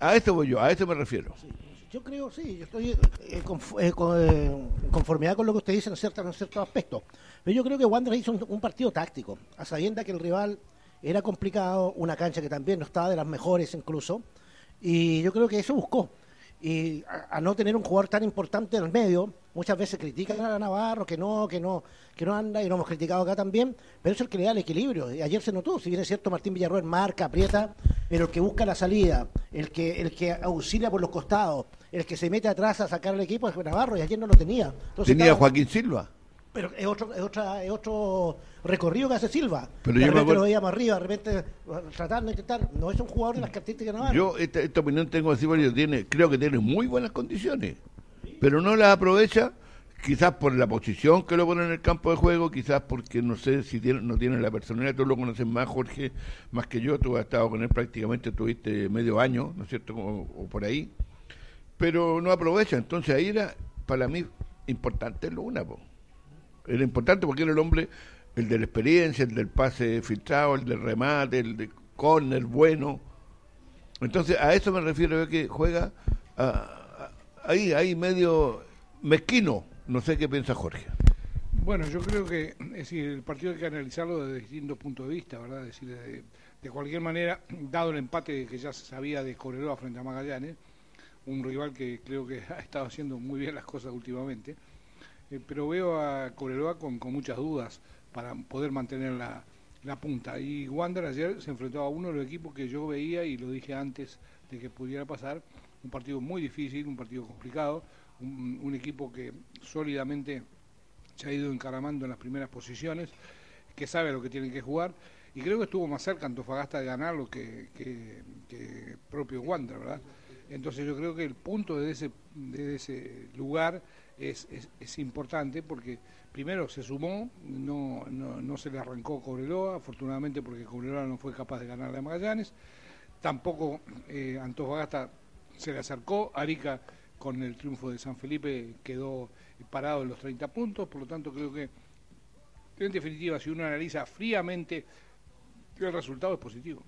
A eso voy yo, a eso me refiero. Sí, yo creo, sí, yo estoy en conformidad con lo que usted dice en ciertos aspectos. Pero yo creo que Wander hizo un partido táctico, a sabiendas que el rival era complicado, una cancha que también no estaba de las mejores incluso, y yo creo que eso buscó. Y a no tener un jugador tan importante en el medio, muchas veces critican a Navarro, que no anda, y lo hemos criticado acá también, pero es el que le da el equilibrio. Y ayer se notó, si bien es cierto, Martín Villarroel marca, aprieta, pero el que busca la salida, el que auxilia por los costados, el que se mete atrás a sacar al equipo es Navarro, y ayer no lo tenía. Entonces, tenía Joaquín Silva. Pero es otro recorrido que hace Silva. Pero de yo repente lo veíamos arriba, de repente tratando de intentar. No es un jugador de las características de Navarro. Yo esta opinión tengo de Silva, creo que tiene muy buenas condiciones, pero no las aprovecha, quizás por la posición que lo pone en el campo de juego, quizás porque no sé si no tiene la personalidad. Tú lo conoces más, Jorge, más que yo. Tú has estado con él prácticamente, tuviste medio año, ¿no es cierto? O por ahí. Pero no aprovecha. Entonces ahí era, para mí, importante Luna, po. Era importante porque era el hombre, el de la experiencia, el del pase filtrado, el del remate, el de córner bueno. Entonces a eso me refiero yo, que juega ahí medio mezquino. No sé qué piensa Jorge. Bueno, yo creo que es decir, el partido hay que analizarlo desde distintos puntos de vista, ¿verdad? Es decir, de cualquier manera, dado el empate que ya se sabía de Cobreloa frente a Magallanes, un rival que creo que ha estado haciendo muy bien las cosas últimamente, pero veo a Cobreloa con muchas dudas para poder mantener la punta. Y Wander ayer se enfrentó a uno de los equipos que yo veía, y lo dije antes de que pudiera pasar, un partido muy difícil, un partido complicado, un equipo que sólidamente se ha ido encaramando en las primeras posiciones, que sabe lo que tiene que jugar, y creo que estuvo más cerca Antofagasta de ganarlo que propio Wander, ¿verdad? Entonces yo creo que el punto de ese lugar es importante, porque primero se sumó, no se le arrancó Cobreloa, afortunadamente, porque Cobreloa no fue capaz de ganarle a Magallanes, tampoco Antofagasta se le acercó, Arica con el triunfo de San Felipe quedó parado en los 30 puntos, por lo tanto creo que en definitiva, si uno analiza fríamente, el resultado es positivo.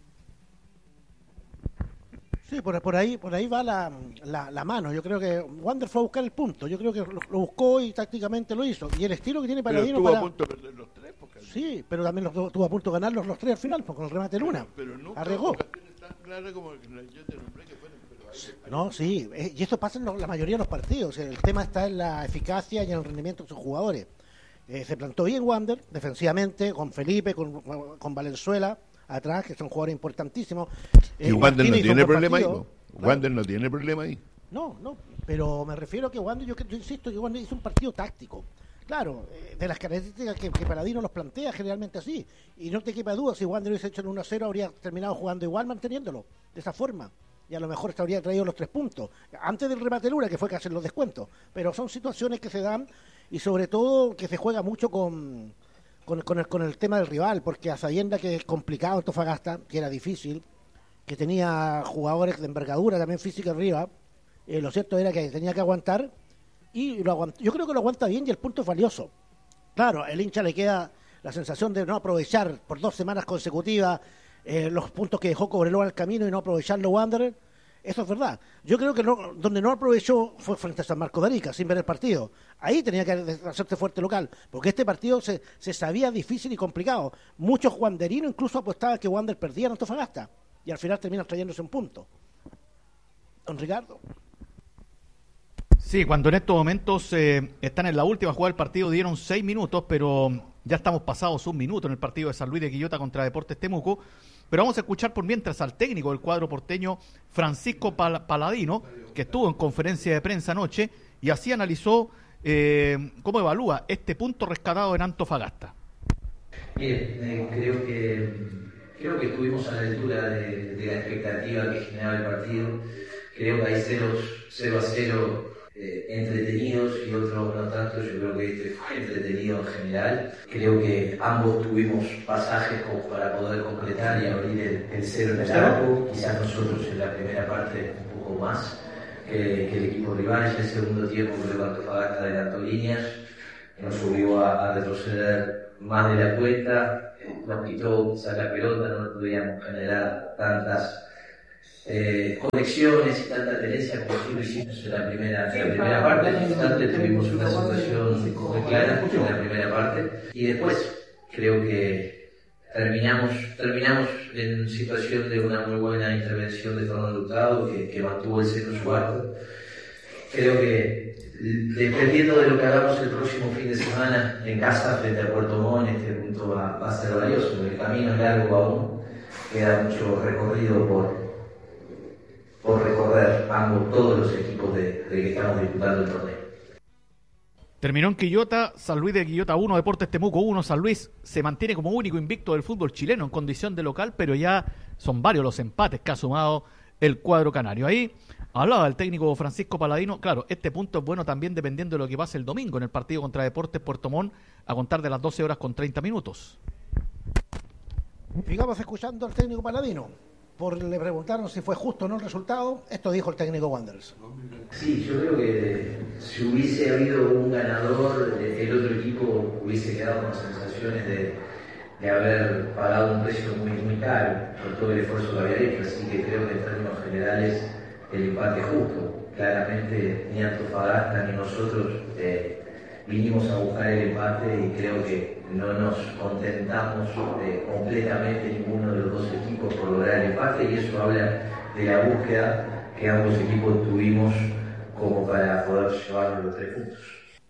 Sí, por ahí va la mano. Yo creo que Wander fue a buscar el punto. Yo creo que lo buscó y tácticamente lo hizo. Y el estilo que tiene Paladino estuvo a punto de perder los tres. Sí, pero también estuvo a punto de ganar los tres al final, con el remate de Luna. Pero nunca arregó. Tan clara como yo te nombré que fueron. No, sí, y esto pasa en la mayoría de los partidos. El tema está en la eficacia y en el rendimiento de sus jugadores. Se plantó bien Wander, defensivamente, con Felipe, con Valenzuela atrás, que son jugadores importantísimos. Y Wander no tiene problema ahí, ¿no? Wander no tiene problema ahí. No, pero me refiero a que Wander, yo insisto que Wander hizo un partido táctico. Claro, de las características que Paladino los plantea generalmente así. Y no te quepa duda, si Wander hubiese hecho el 1-0, habría terminado jugando igual, manteniéndolo de esa forma. Y a lo mejor habría traído los 3 puntos. Antes del remate Luna, que fue que hacen los descuentos. Pero son situaciones que se dan, y sobre todo que se juega mucho con el tema del rival, porque a sabiendas que es complicado Antofagasta, que era difícil, que tenía jugadores de envergadura también física arriba, lo cierto era que tenía que aguantar, y yo creo que lo aguanta bien, y el punto es valioso. Claro, el hincha le queda la sensación de no aprovechar por 2 semanas consecutivas los puntos que dejó Cobreloa al camino y no aprovecharlo Wanderer. Eso es verdad. Yo creo que donde no aprovechó fue frente a San Marcos de Arica, sin ver el partido. Ahí tenía que hacerse fuerte local, porque este partido se sabía difícil y complicado. Muchos wanderinos incluso apostaban que Wander perdía en Antofagasta, y al final terminan trayéndose un punto. Don Ricardo. Sí, cuando en estos momentos están en la última jugada del partido, dieron 6 minutos, pero ya estamos pasados 1 minuto en el partido de San Luis de Quillota contra Deportes Temuco. Pero vamos a escuchar por mientras al técnico del cuadro porteño, Francisco Paladino, que estuvo en conferencia de prensa anoche y así analizó cómo evalúa este punto rescatado en Antofagasta. Bien, creo que estuvimos a la altura de la expectativa que generaba el partido. Creo que hay 0-0 entretenidos y otros no tanto. Yo creo que este fue entretenido en general. Creo que ambos tuvimos pasajes como para poder completar y abrir el 0 en el arco. Quizás nosotros en la primera parte un poco más que el equipo rival. En el segundo tiempo creo que Antofagasta adelantó líneas, nos obligó a retroceder más de la cuenta, nos quitó quizás la pelota, no podíamos generar tantas conexiones y tanta tenencia como sí lo hicimos en la primera parte. En el instante tuvimos una situación muy clara en la primera parte y después creo que terminamos en situación de una muy buena intervención de Fernando Hurtado que mantuvo el centro su arco. Creo que dependiendo de lo que hagamos el próximo fin de semana en casa frente a Puerto Montt, este punto va a ser valioso. El camino es largo aún, queda mucho recorrido por recorrer todos los equipos de que estamos disputando el torneo. Terminó en Quillota, San Luis de Quillota 1, Deportes Temuco 1. San Luis se mantiene como único invicto del fútbol chileno en condición de local, pero ya son varios los empates que ha sumado el cuadro canario. Ahí hablaba el técnico Francisco Paladino. Claro, este punto es bueno también dependiendo de lo que pase el domingo en el partido contra Deportes Puerto Montt a contar de las 12 horas con 30 minutos. Sigamos escuchando al técnico Paladino. Le preguntaron si fue justo o no el resultado. Esto dijo el técnico Wanderers. Sí, yo creo que si hubiese habido un ganador, el otro equipo hubiese quedado con sensaciones de haber pagado un precio muy, muy caro por todo el esfuerzo que había hecho. Así que creo que en términos generales el empate es justo. Claramente ni Antofagasta ni nosotros vinimos a buscar el empate y creo que no nos contentamos completamente ninguno de los dos equipos por lograr el empate y eso habla de la búsqueda que ambos equipos tuvimos como para poder llevarnos los 3 puntos.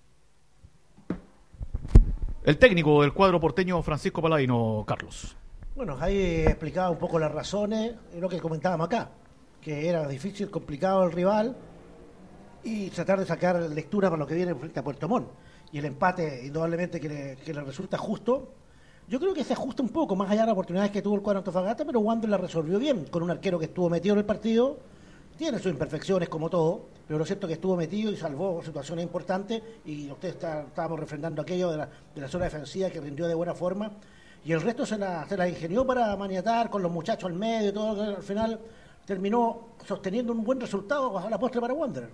El técnico del cuadro porteño Francisco Paladino, Carlos. Bueno, ahí explicaba un poco las razones, lo que comentábamos acá, que era difícil, complicado el rival y tratar de sacar lectura para lo que viene frente a Puerto Montt. Y el empate, indudablemente, que le resulta justo. Yo creo que se ajusta un poco, más allá de las oportunidades que tuvo el cuadro Antofagasta, pero Wander la resolvió bien, con un arquero que estuvo metido en el partido. Tiene sus imperfecciones como todo, pero lo cierto es que estuvo metido y salvó situaciones importantes. Y ustedes estábamos refrendando aquello de la zona defensiva que rindió de buena forma. Y el resto se la ingenió para maniatar con los muchachos al medio y todo, que al final terminó sosteniendo un buen resultado a la postre para Wander.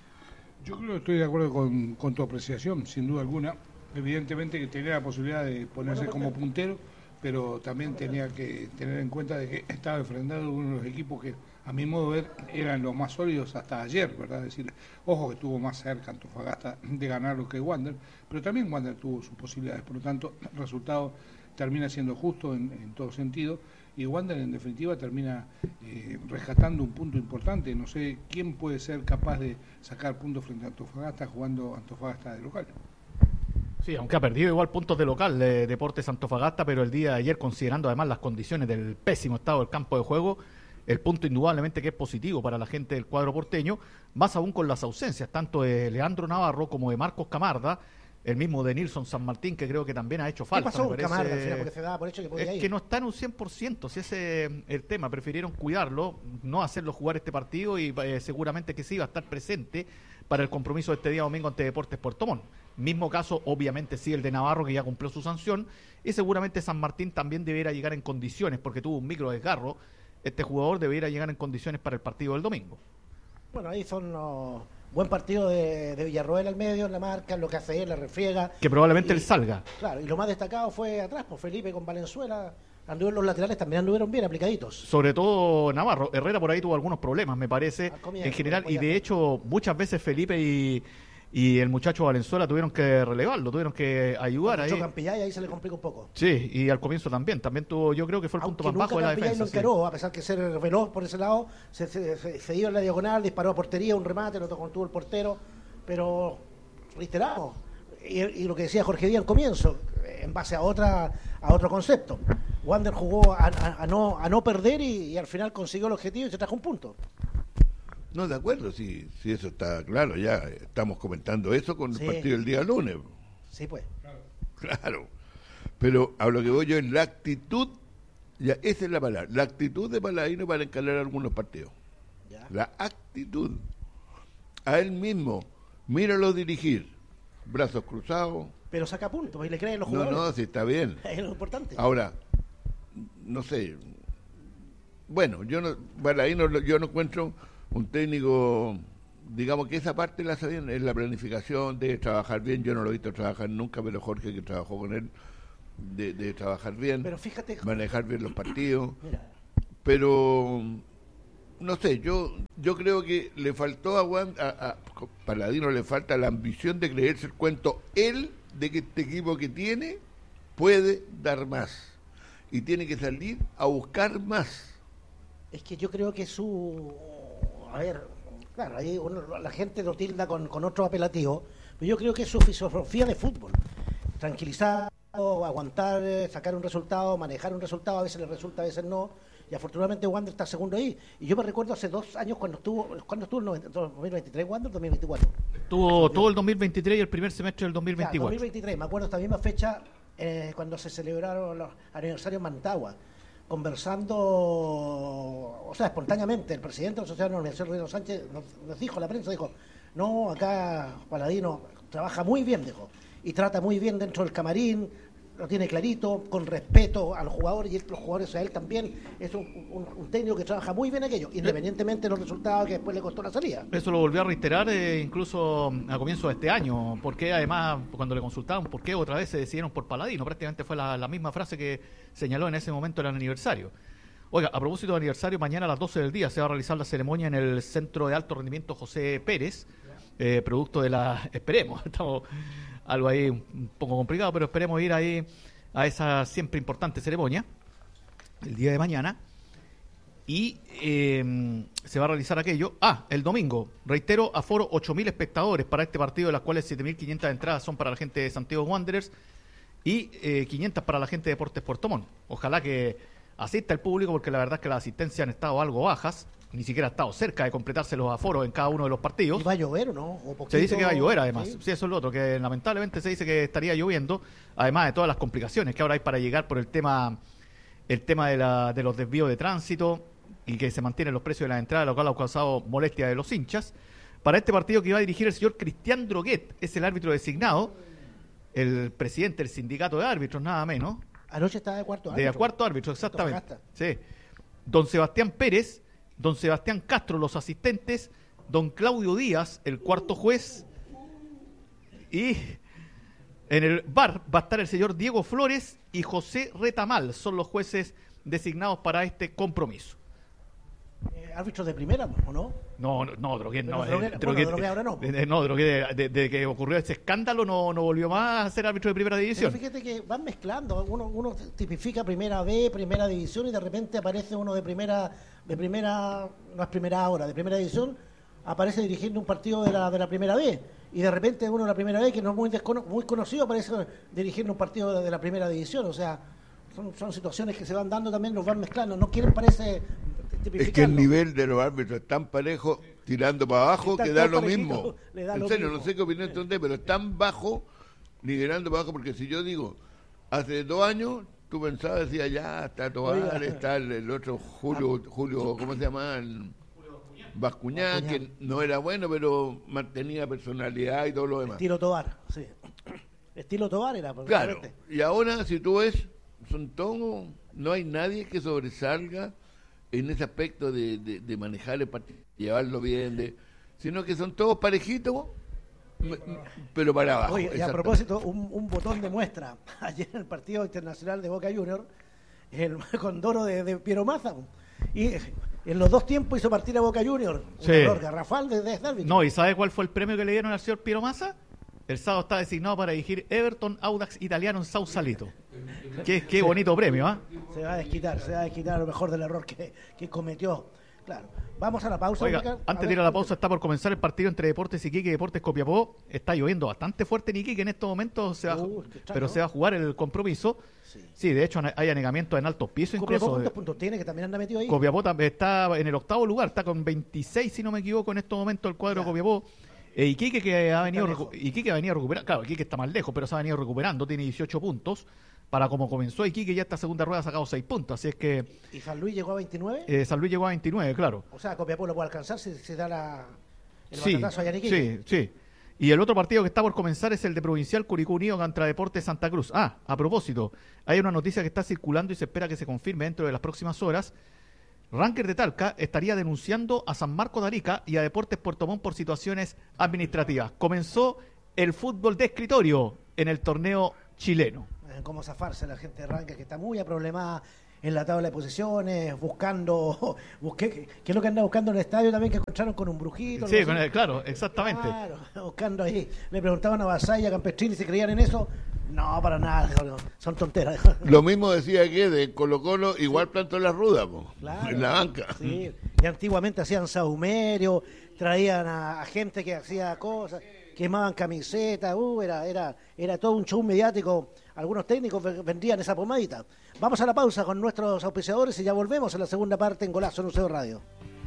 Yo creo que estoy de acuerdo con tu apreciación, sin duda alguna. Evidentemente que tenía la posibilidad de ponerse como puntero, pero también tenía que tener en cuenta de que estaba enfrentando uno de los equipos que, a mi modo de ver, eran los más sólidos hasta ayer, ¿verdad? Es decir, ojo que estuvo más cerca Antofagasta de ganarlo que Wander, pero también Wander tuvo sus posibilidades, por lo tanto, el resultado termina siendo justo en todo sentido. Y Wander en definitiva termina rescatando un punto importante. No sé quién puede ser capaz de sacar puntos frente a Antofagasta jugando Antofagasta de local. Sí, aunque ha perdido igual puntos de local de Deportes Antofagasta, pero el día de ayer, considerando además las condiciones del pésimo estado del campo de juego, el punto indudablemente que es positivo para la gente del cuadro porteño, más aún con las ausencias tanto de Leandro Navarro como de Marcos Camarda, el mismo de Nilson San Martín, que creo que también ha hecho falta. ¿Qué pasó con Camarda al final? Porque se daba por hecho que podía ir. Que no está en un 100%, si ese es el tema. Prefirieron cuidarlo, no hacerlo jugar este partido y seguramente que sí va a estar presente para el compromiso de este día domingo ante Deportes Puerto Montt. Mismo caso, obviamente, sí, el de Navarro, que ya cumplió su sanción, y seguramente San Martín también debiera llegar en condiciones, porque tuvo un micro desgarro. Este jugador debiera llegar en condiciones para el partido del domingo. Bueno, ahí son los... Buen partido de Villarroel al medio, en la marca, lo que hace él, la refriega. Que probablemente él salga. Claro, y lo más destacado fue atrás, pues Felipe con Valenzuela. Los laterales también anduvieron bien aplicaditos. Sobre todo Navarro. Herrera por ahí tuvo algunos problemas, me parece, en general. Y de hecho, muchas veces Felipe y el muchacho Valenzuela tuvieron que relevarlo, tuvieron que ayudar ahí. Campillay ahí se le complica un poco. Sí, y al comienzo también tuvo, yo creo que fue el punto más bajo de la defensa. Lo encaró, a pesar que ser veloz por ese lado, se dio en la diagonal, disparó a portería, un remate, lo tuvo el portero, pero reiteramos, y lo que decía Jorge Díaz al comienzo, en base a otro concepto. Wander jugó a no perder y al final consiguió el objetivo y se trajo un punto. No, de acuerdo, sí, eso está claro, ya estamos comentando eso con el partido del día lunes. Sí, pues. Claro, pero a lo que voy yo es la actitud, ya esa es la palabra, la actitud de Paladino para encarar algunos partidos. Ya. La actitud. A él mismo, míralo dirigir, brazos cruzados. Pero saca puntos y le creen los jugadores. No, sí, está bien. Es lo importante. Ahora, no sé, bueno, Paladino yo no encuentro un técnico, digamos que esa parte la hace bien, es la planificación, de trabajar bien. Yo no lo he visto trabajar nunca, pero Jorge, que trabajó con él, de trabajar bien, pero fíjate, manejar bien los partidos. Mira. Pero no sé, yo creo que le faltó a Palladino le falta la ambición de creerse el cuento él de que este equipo que tiene puede dar más y tiene que salir a buscar más. Es que yo creo que a ver, claro, ahí la gente lo tilda con otro apelativo, pero yo creo que es su filosofía de fútbol. Tranquilizar, aguantar, sacar un resultado, manejar un resultado, a veces le resulta, a veces no. Y afortunadamente Wander está segundo ahí. Y yo me recuerdo hace 2 años cuando estuvo el 2023 Wander, 2024. Tuvo todo el 2023 y el primer semestre del 2024. 2023, me acuerdo esta misma fecha cuando se celebraron los aniversarios en Mantagua, conversando, o sea, espontáneamente, el presidente de la Sociedad de la Universidad Rodrigo Sánchez nos dijo, la prensa dijo, no, acá Palladino trabaja muy bien, dijo, y trata muy bien dentro del camarín, lo tiene clarito, con respeto a los jugadores, y los jugadores a él también. Es un técnico que trabaja muy bien aquello, independientemente de los resultados que después le costó la salida. Eso lo volvió a reiterar incluso a comienzo de este año, porque además cuando le consultaban por qué otra vez se decidieron por Palladino, prácticamente fue la misma frase que señaló en ese momento el aniversario. Oiga, a propósito de aniversario, mañana a las 12 del día se va a realizar la ceremonia en el Centro de Alto Rendimiento José Pérez, producto de esperemos, estamos algo ahí un poco complicado, pero esperemos ir ahí a esa siempre importante ceremonia el día de mañana. Y se va a realizar aquello. El domingo, reitero, aforo 8.000 espectadores para este partido, de las cuales 7.500 entradas son para la gente de Santiago Wanderers y 500 para la gente de Deportes Puerto Montt. Ojalá que asista el público, porque la verdad es que las asistencias han estado algo bajas. Ni siquiera ha estado cerca de completarse los aforos en cada uno de los partidos. ¿Y va a llover o no? ¿O poquito? Se dice que va a llover, además. Sí, eso es lo otro, que lamentablemente se dice que estaría lloviendo, además de todas las complicaciones que ahora hay para llegar por el tema de los desvíos de tránsito y que se mantienen los precios de las entradas, lo cual ha causado molestia de los hinchas. Para este partido que va a dirigir el señor Cristian Droguet, es el árbitro designado, el presidente del sindicato de árbitros, nada menos. Anoche estaba de cuarto árbitro. De cuarto árbitro, exactamente. Sí. Don Sebastián Pérez, don Sebastián Castro, los asistentes, don Claudio Díaz, el cuarto juez, y en el VAR va a estar el señor Diego Flores y José Retamal, son los jueces designados para este compromiso. ¿Árbitros de primera o no? No, Droguet no. Droguet ahora no. Droguet, desde que ocurrió ese escándalo no volvió más a ser árbitro de primera división. Pero fíjate que van mezclando, uno tipifica primera B, primera división, y de repente aparece uno de primera, no es primera ahora, de primera división, aparece dirigiendo un partido de la primera B, y de repente uno de la primera B, que no es muy conocido, aparece dirigiendo un partido de la primera división. O sea, son situaciones que se van dando también, los van mezclando, no quieren, parece... Es que el nivel de los árbitros es tan parejo, tirando para abajo, que da lo mismo. En serio, no sé qué opinión tendré, pero es tan bajo, nivelando para abajo, porque si yo digo, hace 2 años, tú pensabas, decía, ya, está Tobar, está el otro Julio, ¿cómo se llama? Bascuñán, que no era bueno, pero mantenía personalidad y todo lo demás. Estilo Tobar, sí. Estilo Tobar era. Claro, y ahora, si tú ves, son todos, no hay nadie que sobresalga en ese aspecto de manejar el partido, llevarlo bien, sino que son todos parejitos, pero para abajo. Oye, y a propósito, un botón de muestra, ayer en el partido internacional de Boca Juniors, el condoro de Piero Mazza, y en los 2 tiempos hizo partir a Boca Juniors, un error garrafal desde el árbitro. No, ¿y sabe cuál fue el premio que le dieron al señor Piero Mazza? El sábado está designado para dirigir Everton Audax Italiano en Sausalito. Qué bonito premio, ¿ah? Se va a desquitar a lo mejor del error que cometió. Claro. Vamos a la pausa. Oiga, antes de ir a la pausa, está por comenzar el partido entre Deportes Iquique y Deportes Copiapó. Está lloviendo bastante fuerte en Iquique en estos momentos, pero se va a jugar el compromiso. Sí, de hecho hay anegamientos en altos pisos. Copiapó, ¿cuántos puntos tiene? Que también anda metido ahí. Copiapó está en el 8º lugar, está con 26, si no me equivoco, en estos momentos el cuadro Copiapó. Iquique que ha venido recuperando, claro, Iquique está más lejos, pero se ha venido recuperando, tiene 18 puntos. Para como comenzó Iquique, ya esta segunda rueda ha sacado 6 puntos, así es que... ¿Y San Luis llegó a 29? San Luis llegó a 29, claro. O sea, Copiapó lo puede alcanzar si se da el batacazo allá en Iquique. Sí. Y el otro partido que está por comenzar es el de Provincial Curicó Unido contra Deportes Santa Cruz. A propósito, hay una noticia que está circulando y se espera que se confirme dentro de las próximas horas. Ranker de Talca estaría denunciando a San Marcos de Arica y a Deportes Puerto Montt por situaciones administrativas. Comenzó el fútbol de escritorio en el torneo chileno. Cómo zafarse la gente de Ranker, que está muy aproblemada en la tabla de posiciones, ¿qué es lo que andan buscando en el estadio también, que encontraron con un brujito? Sí, claro, exactamente. Claro, buscando ahí. Le preguntaban a Basay y a Campestrini si creían en eso. No, para nada, son tonteras. Lo mismo decía que de Colo-Colo, igual plantó la ruda, Claro, en la banca. Sí, y antiguamente hacían sahumerio, traían a gente que hacía cosas, quemaban camisetas, era todo un show mediático. Algunos técnicos vendían esa pomadita. Vamos a la pausa con nuestros auspiciadores y ya volvemos en la segunda parte en Golazo en UCO Radio.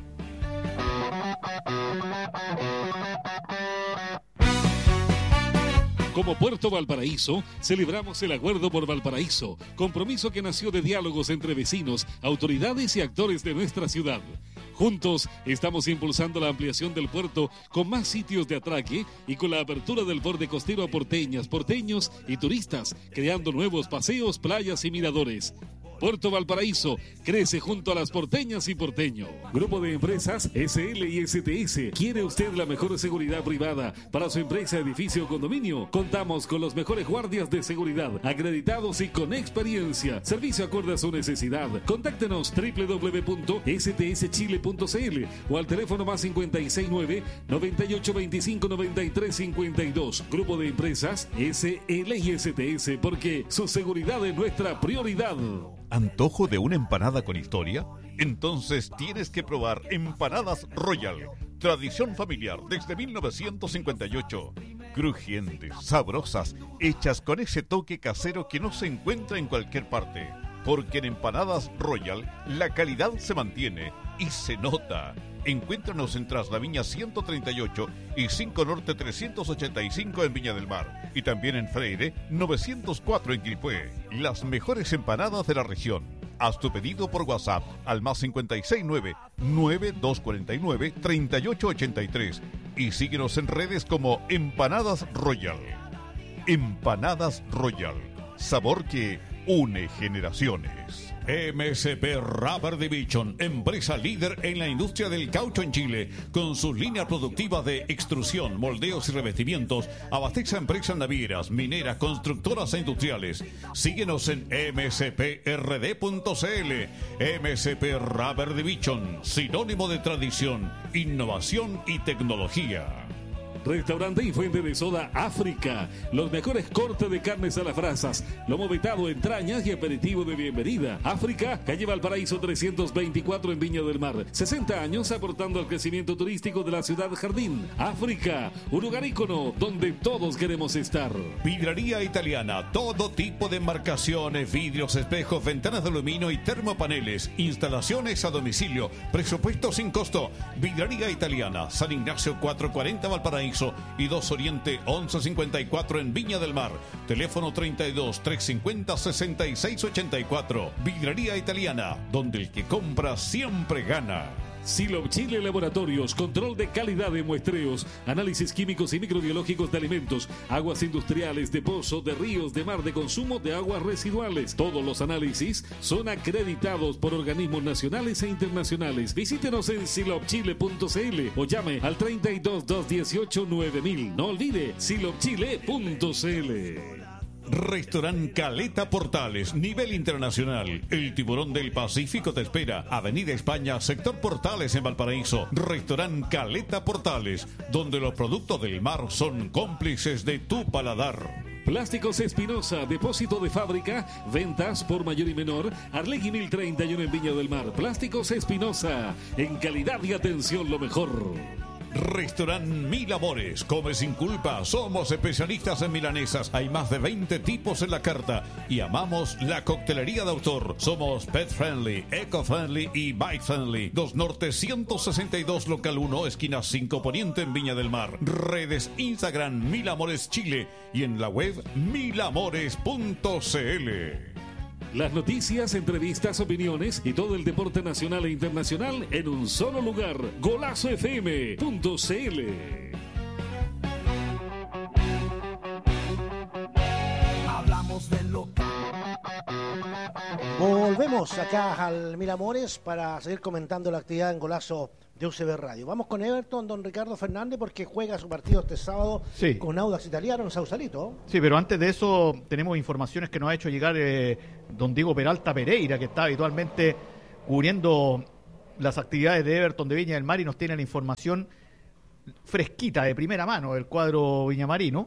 Como Puerto Valparaíso, celebramos el Acuerdo por Valparaíso, compromiso que nació de diálogos entre vecinos, autoridades y actores de nuestra ciudad. Juntos estamos impulsando la ampliación del puerto con más sitios de atraque y con la apertura del borde costero a porteñas, porteños y turistas, creando nuevos paseos, playas y miradores. Puerto Valparaíso crece junto a las porteñas y porteño. Grupo de empresas SL y STS. ¿Quiere usted la mejor seguridad privada para su empresa, edificio o condominio? Contamos con los mejores guardias de seguridad, acreditados y con experiencia. Servicio acorde a su necesidad. Contáctenos www.stschile.cl o al teléfono más 569-9825-9352. Grupo de empresas SL y STS, porque su seguridad es nuestra prioridad. ¿Antojo de una empanada con historia? Entonces tienes que probar Empanadas Royal. Tradición familiar desde 1958. Crujientes, sabrosas, hechas con ese toque casero que no se encuentra en cualquier parte. Porque en Empanadas Royal la calidad se mantiene y se nota. Encuéntranos en Traslaviña 138 y 5 Norte 385 en Viña del Mar. Y también en Freire 904 en Quilpué. Las mejores empanadas de la región. Haz tu pedido por WhatsApp al más 569-9249-3883. Y síguenos en redes como Empanadas Royal. Empanadas Royal. Sabor que une generaciones. MSP Rubber Division, empresa líder en la industria del caucho en Chile, con sus líneas productivas de extrusión, moldeos y revestimientos, abastece a empresas navieras, mineras, constructoras e industriales. Síguenos en msprd.cl. MSP Rubber Division, sinónimo de tradición, innovación y tecnología. Restaurante y fuente de soda África. Los mejores cortes de carnes a las brasas, lomo vetado, entrañas y aperitivo de bienvenida. África, calle Valparaíso 324 en Viña del Mar. 60 años aportando al crecimiento turístico de la ciudad jardín. África, un lugar ícono donde todos queremos estar. Vidraría Italiana, todo tipo de embarcaciones, vidrios, espejos, ventanas de aluminio y termopaneles. Instalaciones a domicilio, presupuesto sin costo. Vidraría Italiana, San Ignacio 440 Valparaíso y 2 Oriente 1154 en Viña del Mar. Teléfono 32 350 6684. Vidrería Italiana, donde el que compra siempre gana. Silop Chile Laboratorios, control de calidad de muestreos, análisis químicos y microbiológicos de alimentos, aguas industriales, de pozo, de ríos, de mar, de consumo de aguas residuales. Todos los análisis son acreditados por organismos nacionales e internacionales. Visítenos en silopchile.cl o llame al 32 218 9000. No olvide silopchile.cl. Restaurant Caleta Portales, nivel internacional. El tiburón del Pacífico te espera. Avenida España, sector Portales en Valparaíso. Restaurant Caleta Portales, donde los productos del mar son cómplices de tu paladar. Plásticos Espinosa, depósito de fábrica, ventas por mayor y menor, Arlegui 1031 en Viña del Mar. Plásticos Espinosa, en calidad y atención lo mejor. Restaurant Mil Amores, come sin culpa, somos especialistas en milanesas, hay más de 20 tipos en la carta y amamos la coctelería de autor. Somos pet friendly, eco friendly y bike friendly. 2 Norte 162 local 1, esquina 5 Poniente en Viña del Mar. Redes Instagram Mil Amores Chile y en la web milamores.cl. Las noticias, entrevistas, opiniones y todo el deporte nacional e internacional en un solo lugar. GolazoFM.cl. Hablamos de lo que... Volvemos acá al Mil Amores para seguir comentando la actividad en Golazo de UCB Radio. Vamos con Everton, don Ricardo Fernández, porque juega su partido este sábado con Audax Italiano en Sausalito. Sí, pero antes de eso tenemos informaciones que nos ha hecho llegar don Diego Peralta Pereira, que está habitualmente cubriendo las actividades de Everton de Viña del Mar y nos tiene la información fresquita de primera mano del cuadro viñamarino.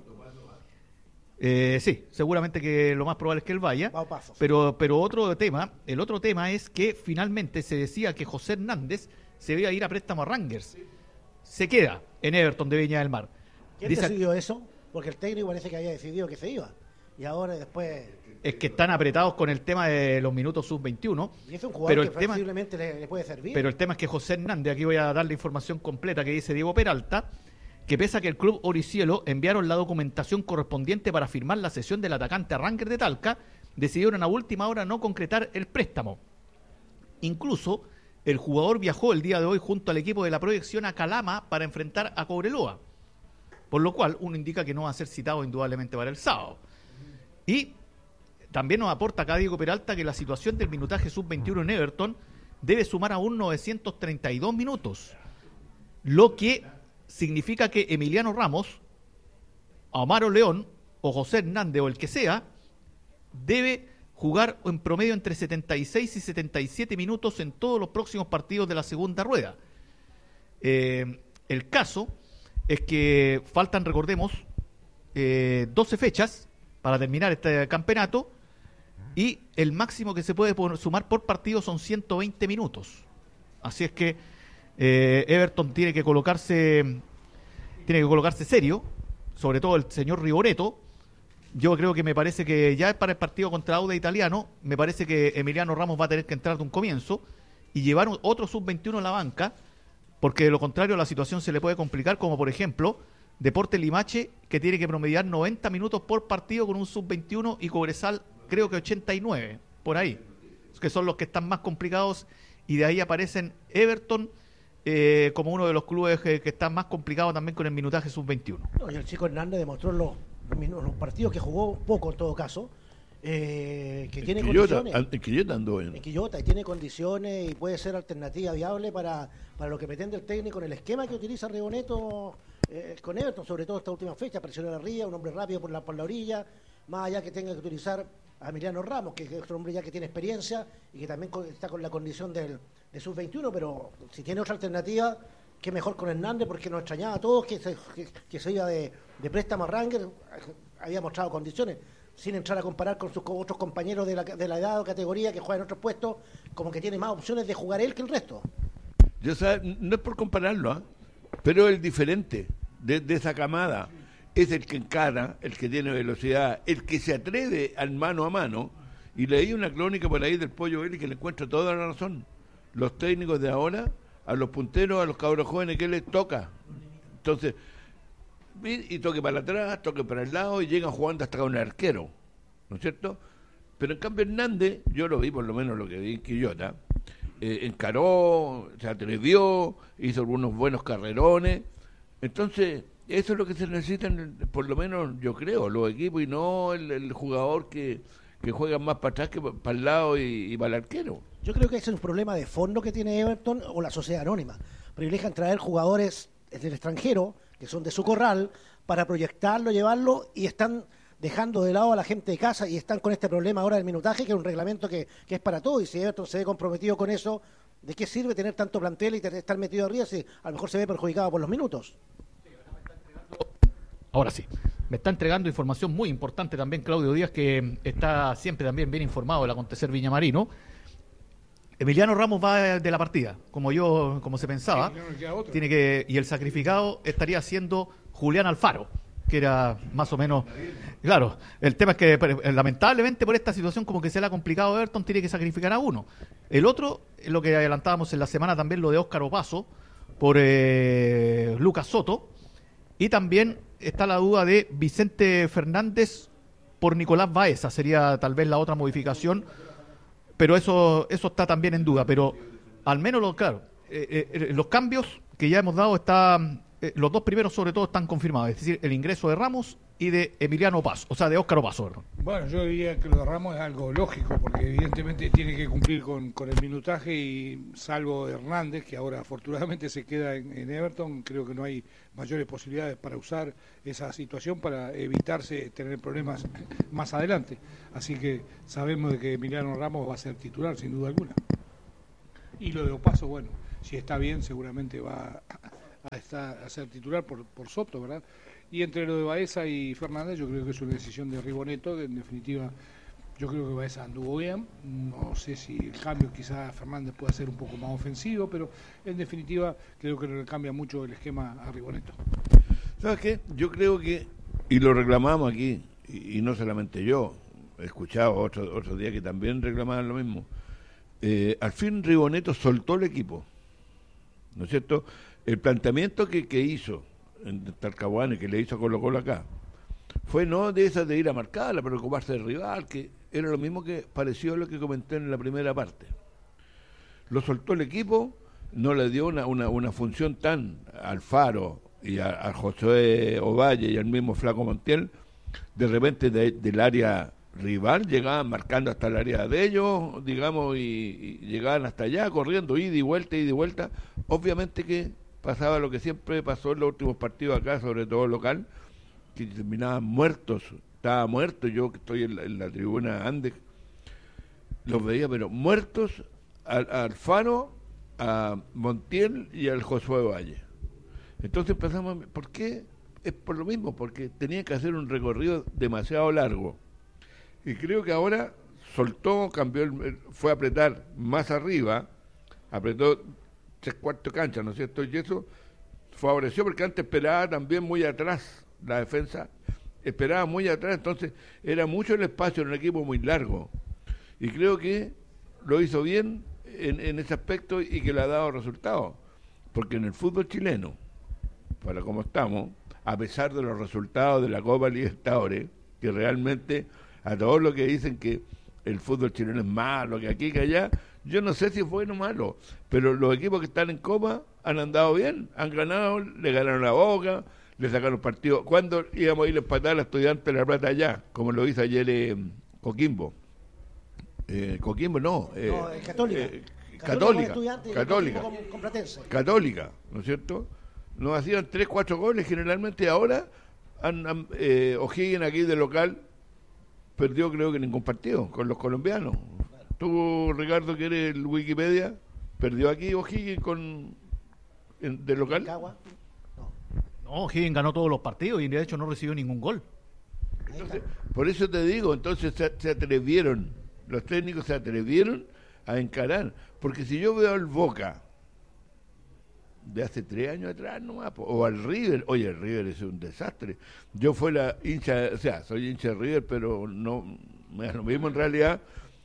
Sí, seguramente que lo más probable es que él vaya. Pero el otro tema es que finalmente se decía que José Hernández se iba a ir a préstamo a Rangers. Se queda en Everton de Viña del Mar. ¿Quién decidió eso? Porque el técnico parece que había decidido que se iba. Y ahora después... Es que están apretados con el tema de los minutos sub-21. Y es un jugador que posiblemente le puede servir. Pero el tema es que José Hernández, aquí voy a dar la información completa que dice Diego Peralta, que pese a que el club Oricielo enviaron la documentación correspondiente para firmar la cesión del atacante a Rangers de Talca, decidieron a última hora no concretar el préstamo. Incluso, el jugador viajó el día de hoy junto al equipo de la proyección a Calama para enfrentar a Cobreloa, por lo cual uno indica que no va a ser citado indudablemente para el sábado. Y también nos aporta acá Diego Peralta que la situación del minutaje sub-21 en Everton debe sumar aún 932 minutos, lo que significa que Emiliano Ramos, Amaro León o José Hernández o el que sea, debe jugar en promedio entre 76 y 77 minutos en todos los próximos partidos de la segunda rueda. El caso es que faltan, recordemos, 12 fechas para terminar este campeonato y el máximo que se puede sumar por partido son 120 minutos. Así es que Everton tiene que colocarse serio, sobre todo el señor Rigoretto. Yo creo que me parece que ya es para el partido contra Audax Italiano, me parece que Emiliano Ramos va a tener que entrar de un comienzo y llevar otro sub-21 a la banca, porque de lo contrario la situación se le puede complicar, como por ejemplo Deportes Limache, que tiene que promediar 90 minutos por partido con un sub-21 y Cobresal creo que 89, por ahí, que son los que están más complicados, y de ahí aparecen Everton como uno de los clubes que están más complicados también con el minutaje sub-21. No, y el chico Hernández demostró en los partidos que jugó poco en todo caso, que tiene condiciones. En Quillota andó en Quillota, y tiene condiciones y puede ser alternativa viable para lo que pretende el técnico en el esquema que utiliza Rigoretto con Everton, sobre todo esta última fecha, presionar arriba, un hombre rápido por la orilla, más allá que tenga que utilizar a Emiliano Ramos, que es otro hombre ya que tiene experiencia y que también está con la condición de sub-21, pero si tiene otra alternativa, qué mejor con Hernández, porque nos extrañaba a todos que se iba de préstamo a Rangers, había mostrado condiciones, sin entrar a comparar con sus otros compañeros de la edad o categoría que juegan en otros puestos, como que tiene más opciones de jugar él que el resto. No es por compararlo, pero el diferente de esa camada es el que encara, el que tiene velocidad, el que se atreve al mano a mano. Y leí una crónica por ahí del Pollo Vélez que le encuentra toda la razón. Los técnicos de ahora, a los punteros, a los cabros jóvenes, que les toca. Entonces, y toque para atrás, toque para el lado, y llegan jugando hasta con el arquero, ¿no es cierto? Pero en cambio Hernández, yo lo vi, por lo menos lo que vi en Quillota, encaró, se atrevió, hizo algunos buenos carrerones. Entonces, eso es lo que se necesita, por lo menos yo creo, los equipos, y no el jugador que juega más para atrás que para el lado y para el arquero. Yo creo que ese es un problema de fondo que tiene Everton o la sociedad anónima. Privilegian traer jugadores del extranjero, que son de su corral, para proyectarlo, llevarlo, y están dejando de lado a la gente de casa y están con este problema ahora del minutaje, que es un reglamento que es para todo, y si Everton se ve comprometido con eso, ¿de qué sirve tener tanto plantel y estar metido arriba si a lo mejor se ve perjudicado por los minutos? Ahora sí, me está entregando información muy importante también Claudio Díaz, que está siempre también bien informado del acontecer viñamarino. Emiliano Ramos va de la partida, como se pensaba. Sí, y el sacrificado estaría siendo Julián Alfaro, que era más o menos... Claro, el tema es que lamentablemente por esta situación como que se le ha complicado a Everton, tiene que sacrificar a uno. El otro, lo que adelantábamos en la semana también, lo de Óscar Opaso por Lucas Soto, y también está la duda de Vicente Fernández por Nicolás Baeza, sería tal vez la otra modificación, pero eso está también en duda. Pero al menos, los cambios que ya hemos dado, está los dos primeros sobre todo están confirmados, es decir, el ingreso de Ramos y de Emiliano Opaso, o sea, de Óscar Opaso, perdón. Bueno, yo diría que lo de Ramos es algo lógico, porque evidentemente tiene que cumplir con el minutaje y salvo Hernández, que ahora afortunadamente se queda en Everton, creo que no hay mayores posibilidades para usar esa situación para evitarse tener problemas más adelante. Así que sabemos de que Emiliano Ramos va a ser titular, sin duda alguna. Y lo de Opaso, bueno, si está bien, seguramente va a ser titular por Soto, ¿verdad? Y entre lo de Baeza y Fernández, yo creo que es una decisión de Riboneto, que en definitiva yo creo que Baeza anduvo bien. No sé si el cambio quizás Fernández pueda ser un poco más ofensivo, pero en definitiva creo que no le cambia mucho el esquema a Riboneto. ¿Sabes qué? Yo creo que, y lo reclamamos aquí, y no solamente yo, he escuchado otro día que también reclamaban lo mismo, al fin Riboneto soltó el equipo, ¿no es cierto? El planteamiento que hizo en Talcahuano, que le hizo Colo-Colo acá, fue no de esas de ir a marcarla, preocuparse del rival, que era lo mismo que pareció a lo que comenté en la primera parte. Lo soltó el equipo, no le dio una función tan al Faro y a José Ovalle y al mismo Flaco Montiel, de repente del área rival llegaban marcando hasta el área de ellos, digamos, y llegaban hasta allá corriendo, ida y vuelta. Obviamente que pasaba lo que siempre pasó en los últimos partidos acá, sobre todo local, que terminaban muertos. Estaba muerto, yo que estoy en la tribuna Andes, los veía, pero muertos al Faro, a Montiel y al Josué Valle. Entonces pensamos, ¿por qué? Es por lo mismo, porque tenía que hacer un recorrido demasiado largo. Y creo que ahora soltó, cambió, fue a apretar más arriba, apretó 3/4 cancha, ¿no es cierto? Y eso favoreció porque antes esperaba también muy atrás la defensa, esperaba muy atrás, entonces era mucho el espacio en un equipo muy largo. Y creo que lo hizo bien en ese aspecto y que le ha dado resultados. Porque en el fútbol chileno, para como estamos, a pesar de los resultados de la Copa Libertadores, que realmente a todos los que dicen que el fútbol chileno es malo, que aquí, que allá, yo no sé si es bueno o malo, pero los equipos que están en Copa han andado bien, han ganado, le ganaron a Boca, le sacaron partido. ¿Cuándo íbamos a ir a empatar a la Estudiantes de La Plata allá? Como lo hizo ayer Coquimbo. Coquimbo no. Católica, ¿no es cierto? Nos hacían 3-4 goles generalmente. Ahora O'Higgins aquí de local perdió creo que ningún partido con los colombianos. Tú, Ricardo, que eres el Wikipedia, perdió aquí O'Higgins de local. No, O'Higgins ganó todos los partidos y de hecho no recibió ningún gol. Entonces, por eso te digo, entonces se atrevieron, los técnicos se atrevieron a encarar, porque si yo veo al Boca de hace 3 años atrás nomás, o al River, oye, el River es un desastre. Yo fuera hincha, o sea, soy hincha de River, pero no me da lo mismo en realidad.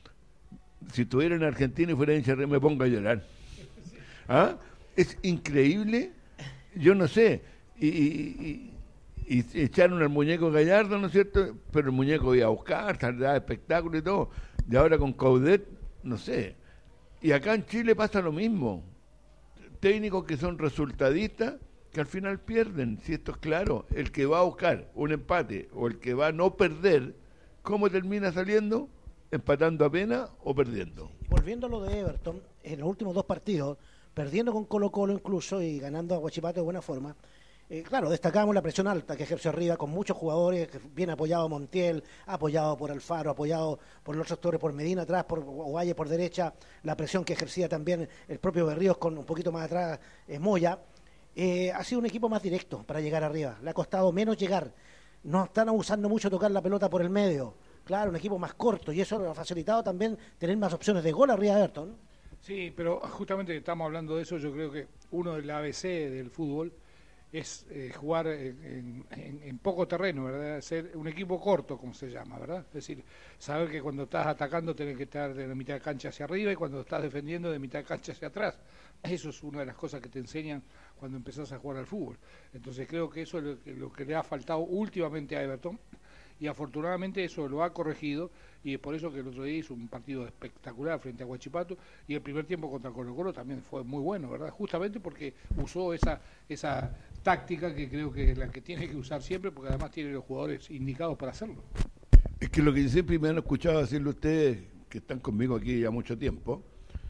Si estuviera en Argentina y fuera hincha de River, me pongo a llorar. ¿Ah? Es increíble, yo no sé, y echaron al muñeco Gallardo, ¿no es cierto? Pero el muñeco iba a buscar, daba espectáculo y todo. Y ahora con Coudet, no sé. Y acá en Chile pasa lo mismo. Técnicos que son resultadistas que al final pierden, si esto es claro. El que va a buscar un empate o el que va a no perder, ¿cómo termina saliendo? Empatando apenas o perdiendo. Volviendo a lo de Everton, en los últimos 2 partidos, perdiendo con Colo-Colo incluso y ganando a Huachipato de buena forma, claro, destacamos la presión alta que ejerció arriba con muchos jugadores, bien apoyado Montiel, apoyado por Alfaro, apoyado por los sectores, por Medina atrás, por Ovalle por derecha, la presión que ejercía también el propio Berríos con un poquito más atrás Moya. Ha sido un equipo más directo para llegar arriba, le ha costado menos llegar, no están abusando mucho de tocar la pelota por el medio, claro, un equipo más corto y eso le ha facilitado también tener más opciones de gol arriba de Everton. Sí, pero justamente que estamos hablando de eso, yo creo que uno del ABC del fútbol es jugar en poco terreno, ¿verdad? Ser un equipo corto, como se llama, ¿verdad? Es decir, saber que cuando estás atacando tenés que estar de la mitad de cancha hacia arriba y cuando estás defendiendo de mitad de cancha hacia atrás. Eso es una de las cosas que te enseñan cuando empezás a jugar al fútbol. Entonces creo que eso es lo que le ha faltado últimamente a Everton y afortunadamente eso lo ha corregido y es por eso que el otro día hizo un partido espectacular frente a Huachipato y el primer tiempo contra Colo-Colo también fue muy bueno, ¿verdad? Justamente porque usó esa táctica que creo que es la que tiene que usar siempre, porque además tiene los jugadores indicados para hacerlo. Es que lo que siempre me han escuchado decirle ustedes, que están conmigo aquí ya mucho tiempo,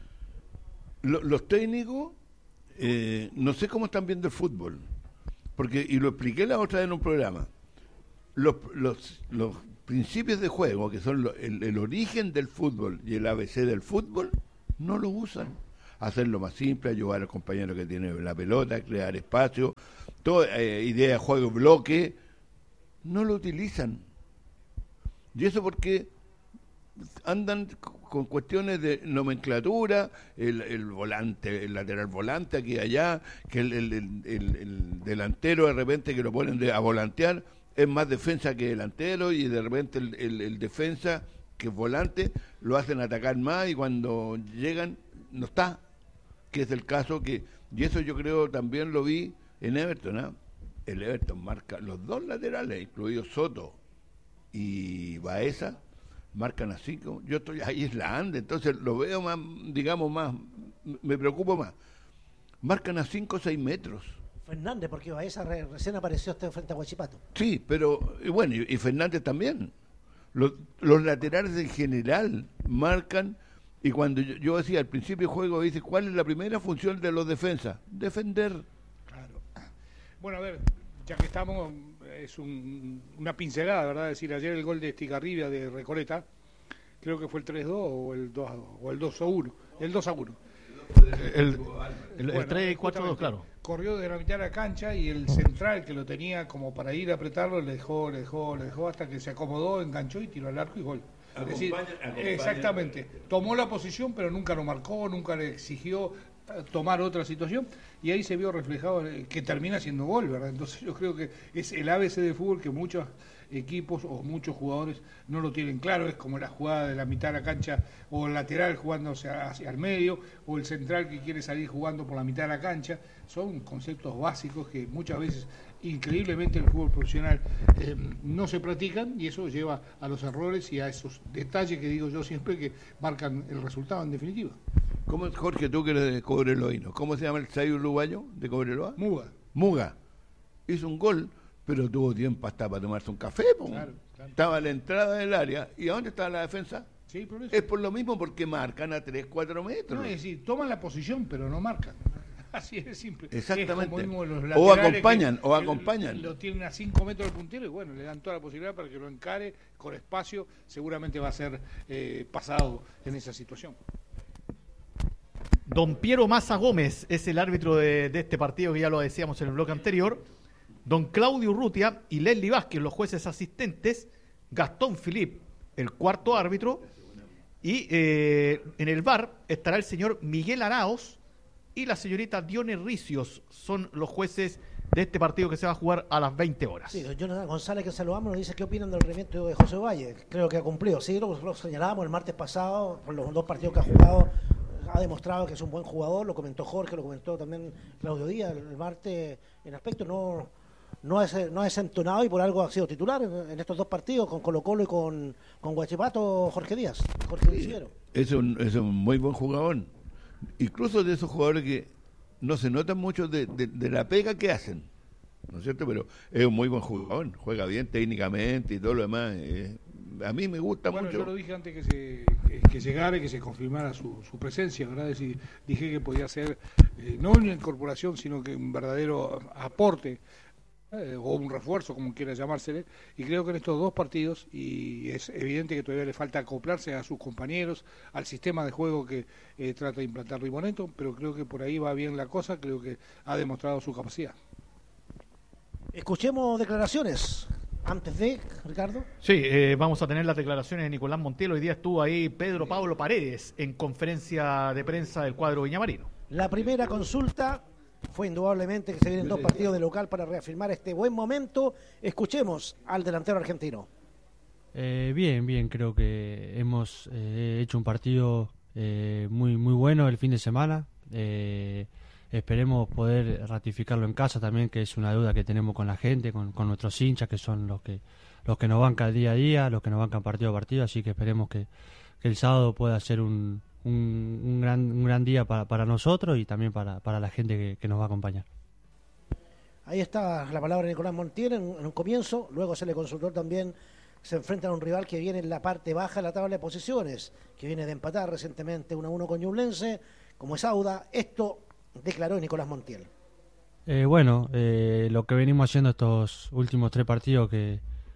los técnicos, no sé cómo están viendo el fútbol, porque, y lo expliqué la otra vez en un programa, los principios de juego, que son el origen del fútbol y el ABC del fútbol, no lo usan. Hacerlo más simple, ayudar al compañero que tiene la pelota, crear espacio, toda idea de juego, bloque, no lo utilizan. Y eso porque andan con cuestiones de nomenclatura, el volante, el lateral volante aquí y allá, que el delantero de repente que lo ponen a volantear, es más defensa que delantero, y de repente el defensa que es volante lo hacen atacar más, y cuando llegan no está, que es el caso y eso yo creo también lo vi en Everton, ¿eh? El Everton marca, los dos laterales, incluidos Soto y Baeza, marcan así, yo estoy ahí es la ande, entonces lo veo más, digamos más, me preocupo más, marcan a 5 o 6 metros. Fernández, porque Baeza recién apareció frente a Huachipato. Sí, pero bueno, y Fernández también. Los laterales en general marcan, y cuando yo decía al principio del juego, dice, ¿cuál es la primera función de los defensas? Defender. Claro. Bueno, a ver, ya que estamos, es una pincelada, ¿verdad? Es decir, ayer el gol de Estigarribia de Recoleta, creo que fue el 3-2 o el 2-1, el 2-1. El 3-4-2, claro. Corrió de la mitad de la cancha y el central que lo tenía como para ir a apretarlo le dejó hasta que se acomodó, enganchó y tiró al arco y gol. Es decir, exactamente, tomó la posición pero nunca lo marcó, nunca le exigió tomar otra situación, y ahí se vio reflejado que termina siendo gol, ¿verdad? Entonces yo creo que es el ABC de fútbol que muchos equipos o muchos jugadores no lo tienen claro. Es como la jugada de la mitad de la cancha, o el lateral jugándose hacia el medio, o el central que quiere salir jugando por la mitad de la cancha. Son conceptos básicos que muchas veces, increíblemente, en el fútbol profesional no se practican, y eso lleva a los errores y a esos detalles que digo yo siempre que marcan el resultado en definitiva. ¿Cómo, Jorge, tú que eres de Cobreloa, cómo se llama el 6 uruguayo de Cobreloa? Muga. Hizo un gol, pero tuvo tiempo hasta para tomarse un café. Claro. Estaba a la entrada del área. ¿Y a dónde estaba la defensa? Sí, por eso. Es por lo mismo, porque marcan a 3-4 metros. No, es decir, toman la posición, pero no marcan. Así es simple. Exactamente. Los o acompañan. Lo tienen a 5 metros del puntero y bueno, le dan toda la posibilidad para que lo encare con espacio. Seguramente va a ser pasado en esa situación. Don Piero Massa Gómez es el árbitro de este partido, que ya lo decíamos en el bloque anterior. Don Claudio Urrutia y Leslie Vázquez, los jueces asistentes. Gastón Filip, el cuarto árbitro. Y en el VAR estará el señor Miguel Araos y la señorita Dione Ricios. Son los jueces de este partido que se va a jugar a las 20 horas. Sí, Jonathan González, que saludamos, nos dice qué opinan del rendimiento de José Valle. Creo que ha cumplido. Sí, lo señalábamos el martes pasado, por los 2 partidos que ha jugado. Ha demostrado que es un buen jugador, lo comentó Jorge, lo comentó también Claudio Díaz el martes. En aspecto no ha desentonado, y por algo ha sido titular en estos 2 partidos, con Colo-Colo y con Huachipato. Jorge Díaz, Jorge Lucero. Es un muy buen jugador, incluso de esos jugadores que no se notan mucho de la pega que hacen, ¿no es cierto? Pero es un muy buen jugador, juega bien técnicamente y todo lo demás. A mí me gusta mucho. Yo lo dije antes que llegara y que se confirmara su presencia, ¿verdad? Es decir, dije que podía ser no una incorporación, sino que un verdadero aporte o un refuerzo, como quiera llamársele, y creo que en estos 2 partidos, y es evidente que todavía le falta acoplarse a sus compañeros, al sistema de juego que trata de implantar Rimoneto, pero creo que por ahí va bien la cosa, creo que ha demostrado su capacidad. Escuchemos declaraciones. Antes de, Ricardo. Sí, vamos a tener las declaraciones de Nicolás Montiel. Hoy día estuvo ahí Pedro Pablo Paredes en conferencia de prensa del cuadro viñamarino. La primera consulta fue indudablemente que se vienen 2 partidos de local para reafirmar este buen momento. Escuchemos al delantero argentino. Bien, creo que hemos hecho un partido muy bueno el fin de semana. Esperemos poder ratificarlo en casa también, que es una deuda que tenemos con la gente, con nuestros hinchas, que son los que nos bancan día a día, los que nos bancan partido a partido. Así que esperemos que el sábado pueda ser un gran día para nosotros y también para la gente que nos va a acompañar. Ahí está la palabra de Nicolás Montiel en un comienzo, luego se le consultó también, se enfrenta a un rival que viene en la parte baja de la tabla de posiciones, que viene de empatar recientemente 1-1 con Ñublense, como es Auda. Esto declaró Nicolás Montiel. Lo que venimos haciendo estos últimos 3 partidos que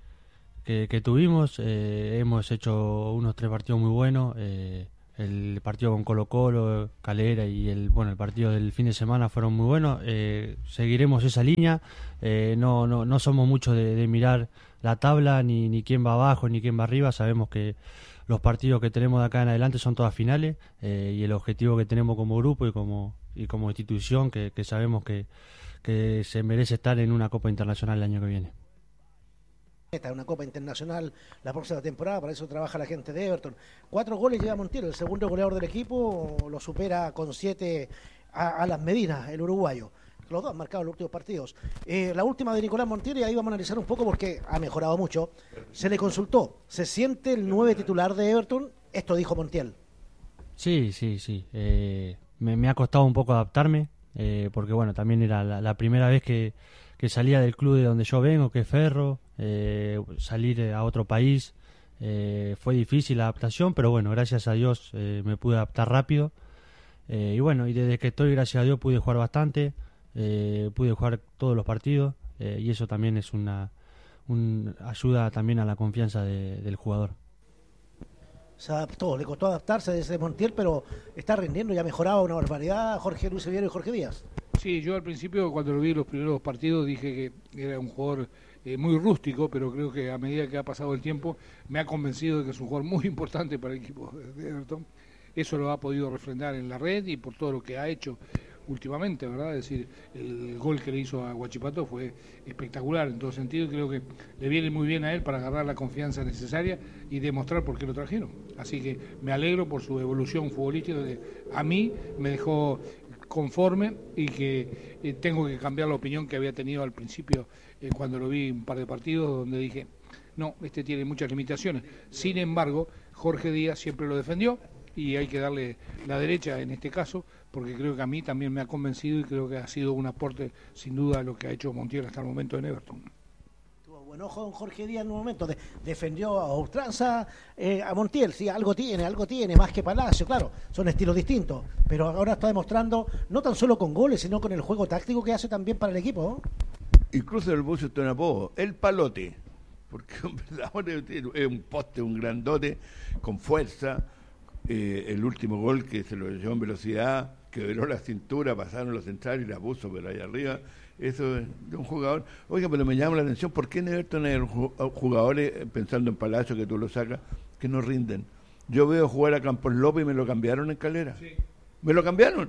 tuvimos, hemos hecho unos 3 partidos muy buenos. El partido con Colo-Colo, Calera y el partido del fin de semana fueron muy buenos. Seguiremos esa línea. No somos mucho de mirar la tabla, ni quién va abajo, ni quién va arriba. Sabemos que los partidos que tenemos de acá en adelante son todas finales, y el objetivo que tenemos como grupo y como institución, que sabemos que se merece estar en una Copa Internacional el año que viene. Esta es una Copa Internacional la próxima temporada, para eso trabaja la gente de Everton. 4 goles lleva Montiel, el segundo goleador del equipo, lo supera con 7 a Las Medinas, el uruguayo. Los dos han marcado en los últimos partidos. La última de Nicolás Montiel, y ahí vamos a analizar un poco porque ha mejorado mucho. Se le consultó, ¿se siente el 9 titular de Everton? Esto dijo Montiel. Sí. Me ha costado un poco adaptarme, porque también era la primera vez que salía del club de donde yo vengo, que es Ferro. Salir a otro país fue difícil la adaptación, pero gracias a Dios me pude adaptar rápido, y desde que estoy, gracias a Dios, pude jugar bastante, pude jugar todos los partidos, y eso también es una ayuda también a la confianza del jugador. Se adaptó, le costó adaptarse desde Montiel, pero está rindiendo y ha mejorado una barbaridad. Jorge Luis Viero y Jorge Díaz. Sí, yo al principio, cuando lo vi los primeros partidos, dije que era un jugador muy rústico, pero creo que a medida que ha pasado el tiempo me ha convencido de que es un jugador muy importante para el equipo de Everton. Eso lo ha podido refrendar en la red y por todo lo que ha hecho últimamente, ¿verdad? Es decir, el gol que le hizo a Huachipato fue espectacular en todo sentido, y creo que le viene muy bien a él para agarrar la confianza necesaria y demostrar por qué lo trajeron. Así que me alegro por su evolución futbolística, que a mí me dejó conforme, y que tengo que cambiar la opinión que había tenido al principio cuando lo vi un par de partidos, donde dije, no, este tiene muchas limitaciones. Sin embargo, Jorge Díaz siempre lo defendió, y hay que darle la derecha en este caso, porque creo que a mí también me ha convencido, y creo que ha sido un aporte sin duda a lo que ha hecho Montiel hasta el momento en Everton. Tuvo buen ojo don Jorge Díaz en un momento, defendió a ultranza a Montiel. Sí, algo tiene, más que Palacio, claro, son estilos distintos, pero ahora está demostrando, no tan solo con goles, sino con el juego táctico que hace también para el equipo, ¿no? Incluso el buzo está en apodo, el Palote, porque es un poste, un grandote, con fuerza. El último gol que se lo llevó en velocidad, quebró la cintura, pasaron los centrales y la puso por ahí arriba. Eso es de un jugador. Oiga, pero me llama la atención, ¿por qué en Everton hay jugadores, pensando en Palacio, que tú lo sacas, que no rinden? Yo veo jugar a Campos López y me lo cambiaron en Calera. Sí. ¿Me lo cambiaron?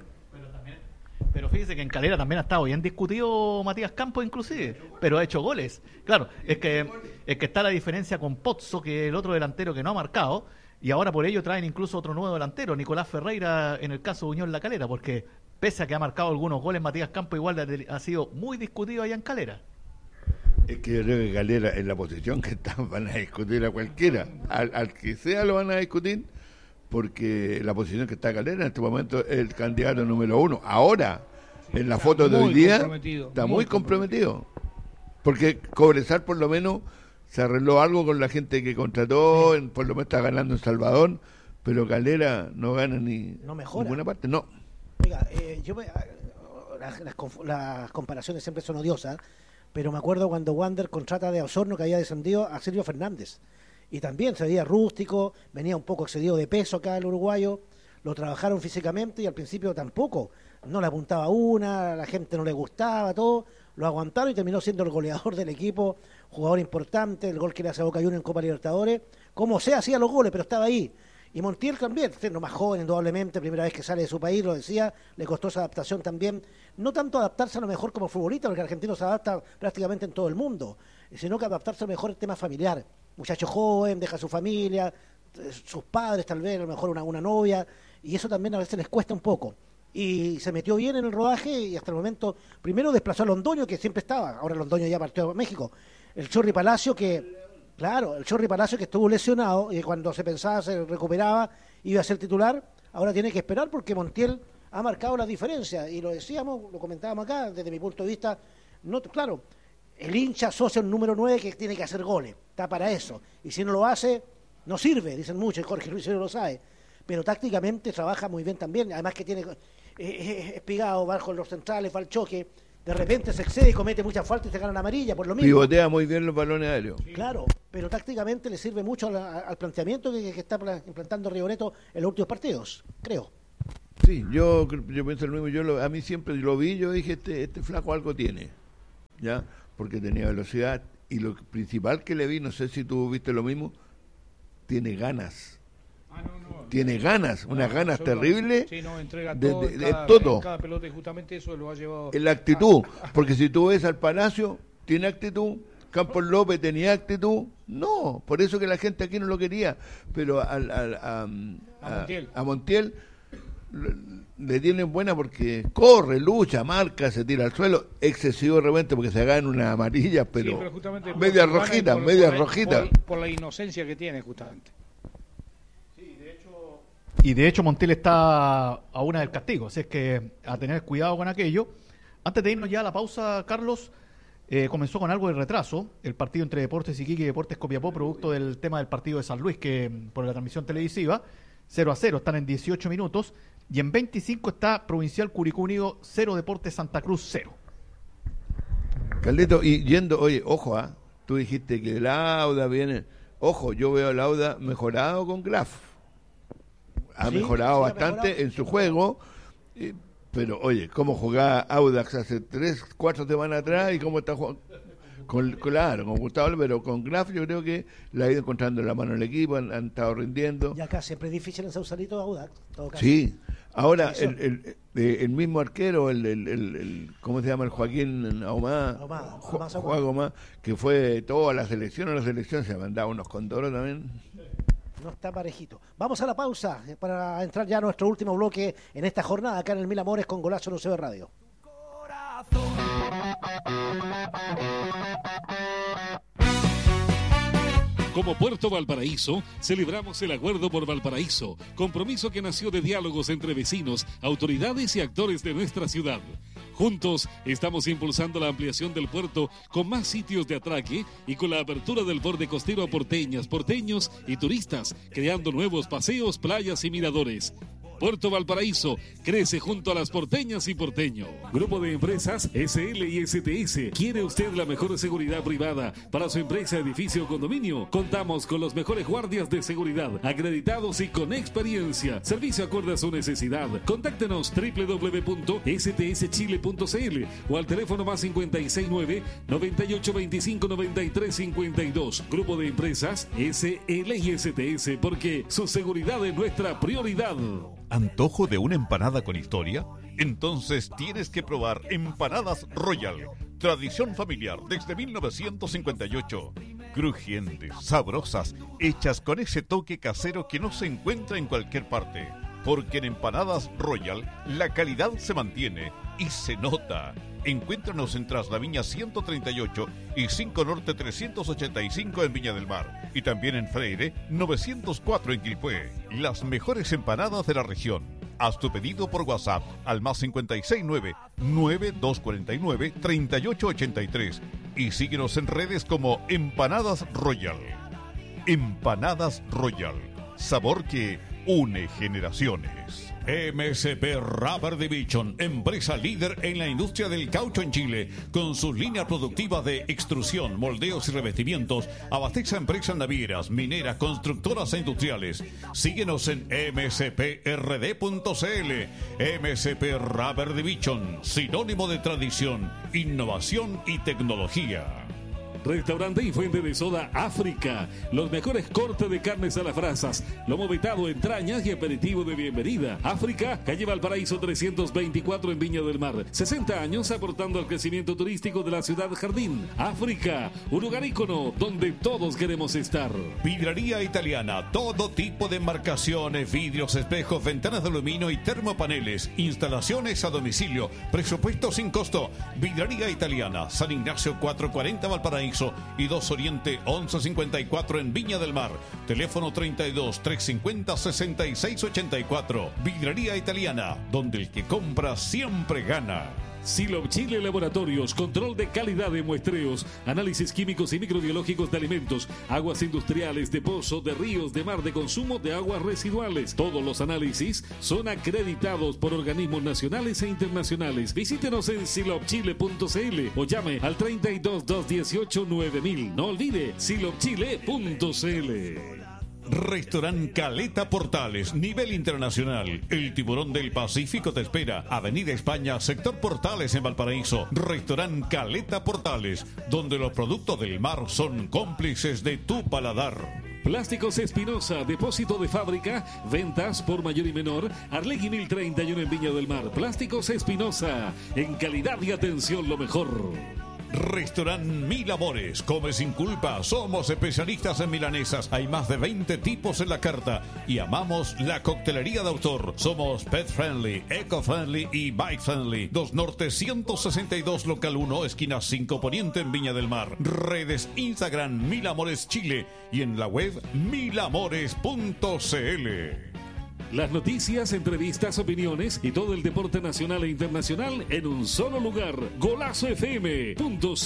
Pero fíjese que en Calera también ha estado bien discutido Matías Campos, inclusive, pero ha hecho goles. Claro, es que está la diferencia con Pozzo, que es el otro delantero que no ha marcado, y ahora por ello traen incluso otro nuevo delantero, Nicolás Ferreira, en el caso de Unión La Calera, porque pese a que ha marcado algunos goles, Matías Campos igual ha sido muy discutido allá en Calera. Es que yo creo que Calera, en la posición que está, van a discutir a cualquiera, al que sea lo van a discutir, porque la posición que está Calera en este momento es el candidato número 1. Ahora, sí, en la foto de hoy día, está muy comprometido. Porque Cobresal por lo menos se arregló algo con la gente que contrató, por lo menos está ganando en Salvador, pero Calera no gana ni ninguna parte, no. Oiga, las comparaciones siempre son odiosas, pero me acuerdo cuando Wander contrata de Osorno, que había descendido, a Silvio Fernández, y también se veía rústico, venía un poco excedido de peso acá el uruguayo, lo trabajaron físicamente y al principio tampoco, no le apuntaba una, a la gente no le gustaba, todo, lo aguantaron y terminó siendo el goleador del equipo, jugador importante, el gol que le hace a Boca Juniors en Copa Libertadores, como sea hacía los goles, pero estaba ahí. Y Montiel también, siendo más joven indudablemente, primera vez que sale de su país, lo decía, le costó esa adaptación también, no tanto adaptarse a lo mejor como futbolista, porque el argentino se adapta prácticamente en todo el mundo, sino que adaptarse a lo mejor al tema familiar. Muchacho joven, deja su familia, sus padres tal vez, a lo mejor una novia, y eso también a veces les cuesta un poco. Y se metió bien en el rodaje y hasta el momento, primero desplazó a Londoño, que siempre estaba, ahora Londoño ya partió a México, el Chorri Palacio que estuvo lesionado y cuando se pensaba se recuperaba, iba a ser titular, ahora tiene que esperar porque Montiel ha marcado la diferencia, y lo decíamos, lo comentábamos acá, desde mi punto de vista, No, claro, el hincha asocia un número 9 que tiene que hacer goles, está para eso. Y si no lo hace, no sirve, dicen muchos, Jorge Luis lo sabe. Pero tácticamente trabaja muy bien también, además que tiene espigado, va con los centrales, va al choque, de repente se excede y comete muchas faltas y se gana una amarilla, por lo mismo. Pivotea muy bien los balones aéreos. Claro, pero tácticamente le sirve mucho al planteamiento que está implantando Rigoretto en los últimos partidos, creo. Sí, yo pienso lo mismo. A mí siempre lo vi, yo dije, este flaco algo tiene, ¿ya? Porque tenía velocidad y lo principal que le vi, no sé si tú viste lo mismo, tiene ganas. Tiene ganas, unas ganas terribles. Sí, no, entrega de todo. todo. En cada pelota, y justamente eso lo ha llevado. La actitud, porque si tú ves al Palacio, tiene actitud. Campos López tenía actitud. No, por eso que la gente aquí no lo quería. Pero a Montiel le tienen buena porque corre, lucha, marca, se tira al suelo. Excesivo de repente porque se hagan una amarilla, pero, sí, pero justamente media rojita. Por la inocencia que tiene, justamente. Y de hecho Montiel está a una del castigo, así es que a tener cuidado con aquello. Antes de irnos ya a la pausa, Carlos, comenzó con algo de retraso el partido entre Deportes Iquique y Deportes Copiapó, producto del tema del partido de San Luis, que por la transmisión televisiva, 0-0, están en 18 minutos, y en 25 está Provincial Curicó Unido 0, Deportes Santa Cruz 0. Carlito, y yendo, oye, ojo, tú dijiste que el Auda viene, ojo, yo veo al Auda mejorado con Graf. Ha mejorado bastante en su juego, pero oye, cómo jugaba Audax hace 3-4 semanas atrás y cómo está jugando con Gustavo, pero con Graf yo creo que le ha ido encontrando la mano al equipo, han estado rindiendo. Y acá siempre es difícil en Sausalito Audax, todo caso. Sí, ahora el mismo arquero, ¿cómo se llama? El Joaquín Ahumada, que fue toda la selección se ha mandado unos condoros también. No está parejito. Vamos a la pausa para entrar ya a nuestro último bloque en esta jornada acá en el Mil Amores con Golazo en UCB Radio. Como Puerto Valparaíso, celebramos el Acuerdo por Valparaíso, compromiso que nació de diálogos entre vecinos, autoridades y actores de nuestra ciudad. Juntos estamos impulsando la ampliación del puerto con más sitios de atraque y con la apertura del borde costero a porteñas, porteños y turistas, creando nuevos paseos, playas y miradores. Puerto Valparaíso crece junto a las porteñas y porteños. Grupo de empresas SL y STS. ¿Quiere usted la mejor seguridad privada para su empresa, edificio o condominio? Contamos con los mejores guardias de seguridad, acreditados y con experiencia. Servicio acorde a su necesidad. Contáctenos www.stschile.cl o al teléfono más 569-9825-9352. Grupo de empresas SL y STS, porque su seguridad es nuestra prioridad. ¿Antojo de una empanada con historia? Entonces tienes que probar Empanadas Royal. Tradición familiar desde 1958. Crujientes, sabrosas, hechas con ese toque casero que no se encuentra en cualquier parte. Porque en Empanadas Royal la calidad se mantiene y se nota. Encuéntranos en Traslaviña 138 y 5 Norte 385 en Viña del Mar. Y también en Freire 904 en Quilpué. Las mejores empanadas de la región. Haz tu pedido por WhatsApp al más 569-9249-3883 y síguenos en redes como Empanadas Royal. Empanadas Royal. Sabor que une generaciones. MSP Rubber Division, empresa líder en la industria del caucho en Chile, con sus líneas productivas de extrusión, moldeos y revestimientos, abastece a empresas navieras, mineras, constructoras e industriales. Síguenos en msprd.cl. MSP Rubber Division, sinónimo de tradición, innovación y tecnología. Restaurante y fuente de soda África. Los mejores cortes de carnes a las brasas, lomo vetado, entrañas y aperitivo de bienvenida. África, calle Valparaíso 324 en Viña del Mar. 60 años aportando al crecimiento turístico de la ciudad jardín. África, un lugar ícono donde todos queremos estar. Vidrería Italiana, todo tipo de embarcaciones, vidrios, espejos, ventanas de aluminio y termopaneles. Instalaciones a domicilio. Presupuesto sin costo. Vidrería Italiana, San Ignacio 440 Valparaíso y 2 Oriente 1154 en Viña del Mar. Teléfono 32 350 6684. Vidrería Italiana, donde el que compra siempre gana. Silop Chile Laboratorios, control de calidad de muestreos, análisis químicos y microbiológicos de alimentos, aguas industriales, de pozo, de ríos, de mar, de consumo de aguas residuales. Todos los análisis son acreditados por organismos nacionales e internacionales. Visítenos en silopchile.cl o llame al 32 218 9000. No olvide silopchile.cl. Restaurant Caleta Portales, nivel internacional. El tiburón del Pacífico te espera. Avenida España, sector Portales en Valparaíso. Restaurant Caleta Portales, donde los productos del mar son cómplices de tu paladar. Plásticos Espinosa, depósito de fábrica, ventas por mayor y menor. Arlegui 1031 en Viña del Mar. Plásticos Espinosa, en calidad y atención lo mejor. Restaurant Mil Amores, come sin culpa, somos especialistas en milanesas, hay más de 20 tipos en la carta y amamos la coctelería de autor. Somos pet friendly, eco friendly y bike friendly. 2 Norte 162 local 1, esquina 5 Poniente en Viña del Mar. Redes Instagram Mil Amores Chile y en la web milamores.cl. Las noticias, entrevistas, opiniones y todo el deporte nacional e internacional en un solo lugar. golazofm.cl.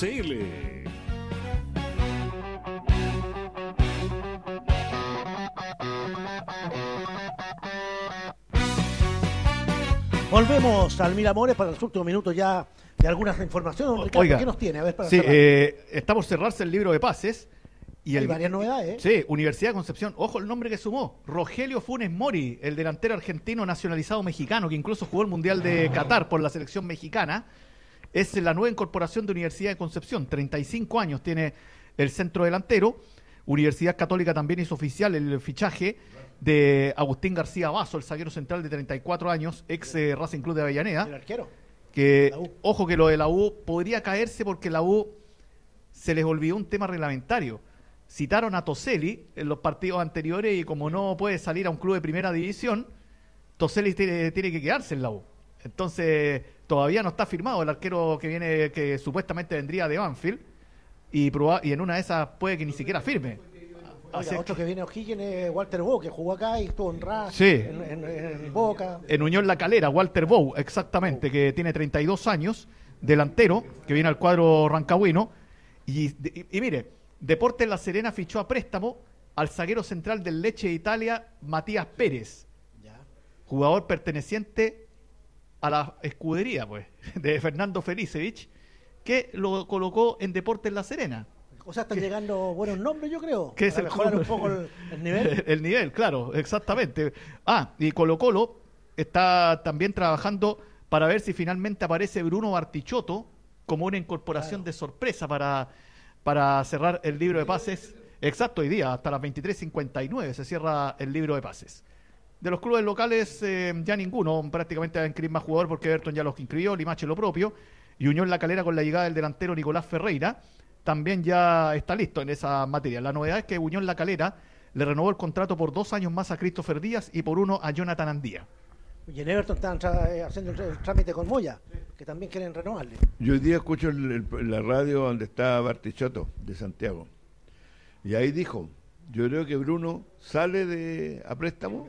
Volvemos al Mil Amores para los últimos minutos ya de algunas informaciones. Ricardo, Oiga, ¿qué nos tiene? A ver, para sí, cerrar. está por cerrarse el libro de pases. Y Hay varias novedades, ¿eh? Sí, Universidad de Concepción. Ojo el nombre que sumó. Rogelio Funes Mori, el delantero argentino nacionalizado mexicano, que incluso jugó el Mundial de Qatar por la selección mexicana. Es la nueva incorporación de Universidad de Concepción. 35 años tiene el centro delantero. Universidad Católica también hizo oficial el fichaje de Agustín García Basso, el zaguero central de 34 años, ex Racing Club de Avellaneda. El arquero. Que, ojo que lo de la U podría caerse porque la U se les olvidó un tema reglamentario. Citaron a Toselli en los partidos anteriores y como no puede salir a un club de primera división, Toselli tiene que quedarse en la U. Entonces todavía no está firmado el arquero que viene, que supuestamente vendría de Banfield, y en una de esas puede que ni siquiera firme. Oiga, otro que viene a O'Higgins es Walter Bow, que jugó acá y estuvo en Racing, sí, en Boca. En Unión La Calera, Walter Bow, exactamente, que tiene 32 años, delantero, que viene al cuadro rancagüino. Y mire, Deportes La Serena fichó a préstamo al zaguero central del Lecce de Italia, Matías Pérez, jugador perteneciente a la escudería pues de Fernando Felicevich, que lo colocó en Deportes La Serena. O sea, están llegando buenos nombres, yo creo, que para mejorar un poco el nivel. El nivel, claro, exactamente. Y Colo-Colo está también trabajando para ver si finalmente aparece Bruno Bartichotto como una incorporación de sorpresa para cerrar el libro de pases. Exacto, hoy día, hasta las 23:59 se cierra el libro de pases. De los clubes locales, ya ninguno, prácticamente va a inscribir más jugador porque Everton ya los inscribió, Limache lo propio, y Unión La Calera con la llegada del delantero Nicolás Ferreira, también ya está listo en esa materia. La novedad es que Unión La Calera le renovó el contrato por 2 años más a Christopher Díaz y por 1 a Jonathan Andía. Y en Everton están haciendo el trámite con Moya, que también quieren renovarle. Yo hoy día escucho la radio donde está Bartichotto, de Santiago, y ahí dijo, yo creo que Bruno sale a préstamo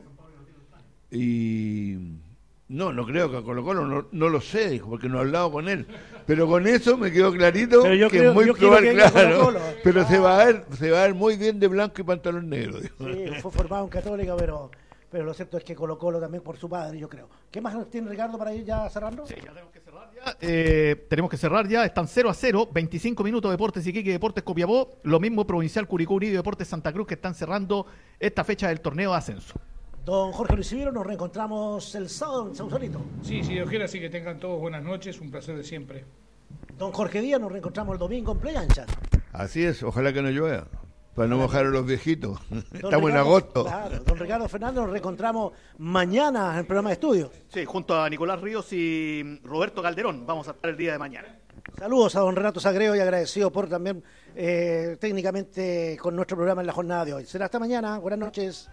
y no creo que a Colo-Colo, no lo sé, dijo, porque no he hablado con él, pero con eso me quedó clarito que es muy probable, claro, pero se va a ver muy bien de blanco y pantalón negro, dijo. Sí, fue formado en Católica, pero lo cierto es que Colo-Colo también por su padre, yo creo. ¿Qué más tiene Ricardo para ir ya cerrando? Sí, ya tenemos que cerrar ya. Tenemos que cerrar ya, están 0-0, 25 minutos Deportes Iquique, Deportes Copiapó, lo mismo Provincial Curicó Unido y Deportes Santa Cruz, que están cerrando esta fecha del torneo de ascenso. Don Jorge Luis Civero, nos reencontramos el sábado en Sausalito. Sí, si Dios quiere, así que tengan todos buenas noches, un placer de siempre. Don Jorge Díaz, nos reencontramos el domingo en Play Ancha. Así es, ojalá que no llueva, para no mojar a los viejitos. Estamos en agosto. Claro, don Ricardo Fernández, nos reencontramos mañana en el programa de estudios. Sí, junto a Nicolás Ríos y Roberto Calderón, vamos a estar el día de mañana. Saludos a don Renato Sagreo y agradecido por también técnicamente con nuestro programa en la jornada de hoy. Será hasta mañana, buenas noches.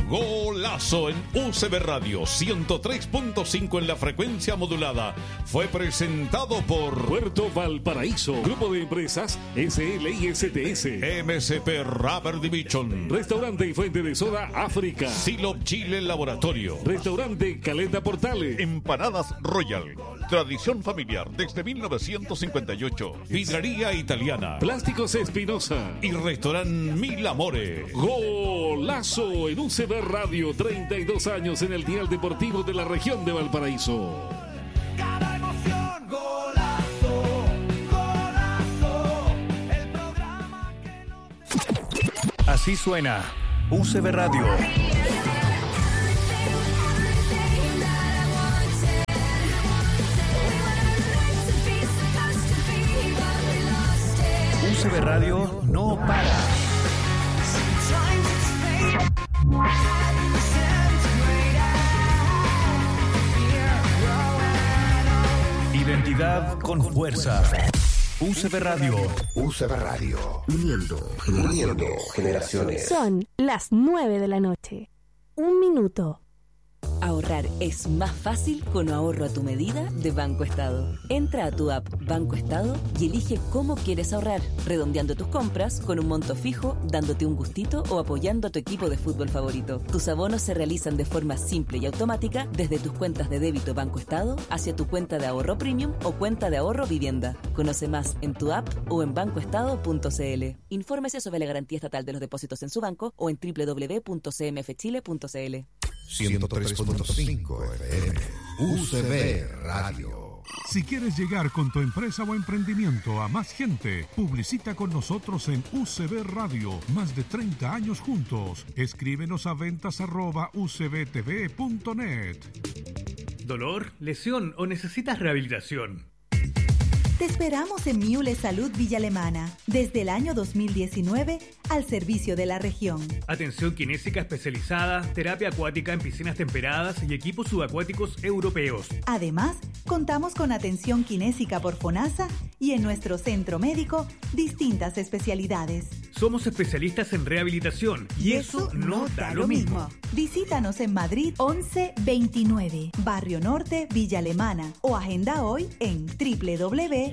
Golazo en UCB Radio 103.5 en la frecuencia modulada. Fue presentado por Puerto Valparaíso, Grupo de Empresas SLISTS, MSP Rubber Division, Restaurante y Fuente de Soda África, Silop Chile Laboratorio, Restaurante Caleta Portales, Empanadas Royal, tradición familiar desde 1958, Vidrería Italiana, Plásticos Espinosa y Restaurante Mil Amores. Golazo en UCB Radio, 32 años en el dial deportivo de la región de Valparaíso. Cada emoción, golazo, golazo, el programa que no... Así suena UCB Radio. UCB Radio no para. Identidad con fuerza. UCB Radio. UCB Radio. Uniendo generaciones. Son las 9 de la noche. 1 minuto. Ahorrar es más fácil con ahorro a tu medida de Banco Estado. Entra a tu app Banco Estado y elige cómo quieres ahorrar, redondeando tus compras con un monto fijo, dándote un gustito o apoyando a tu equipo de fútbol favorito. Tus abonos se realizan de forma simple y automática desde tus cuentas de débito Banco Estado hacia tu cuenta de ahorro premium o cuenta de ahorro vivienda. Conoce más en tu app o en bancoestado.cl. Infórmese sobre la garantía estatal de los depósitos en su banco o en www.cmfchile.cl. 103.5 FM. UCB Radio. Si quieres llegar con tu empresa o emprendimiento a más gente, publicita con nosotros en UCB Radio. Más de 30 años juntos. Escríbenos a ventas@ucbtv.net. ¿Dolor, lesión o necesitas rehabilitación? Te esperamos en Miule Salud Villa Alemana, desde el año 2019 al servicio de la región. Atención kinésica especializada, terapia acuática en piscinas temperadas y equipos subacuáticos europeos. Además, contamos con atención kinésica por FONASA y en nuestro centro médico, distintas especialidades. Somos especialistas en rehabilitación y eso no da lo mismo. Visítanos en Madrid 1129, Barrio Norte, Villa Alemana o agenda hoy en www.miule.cl.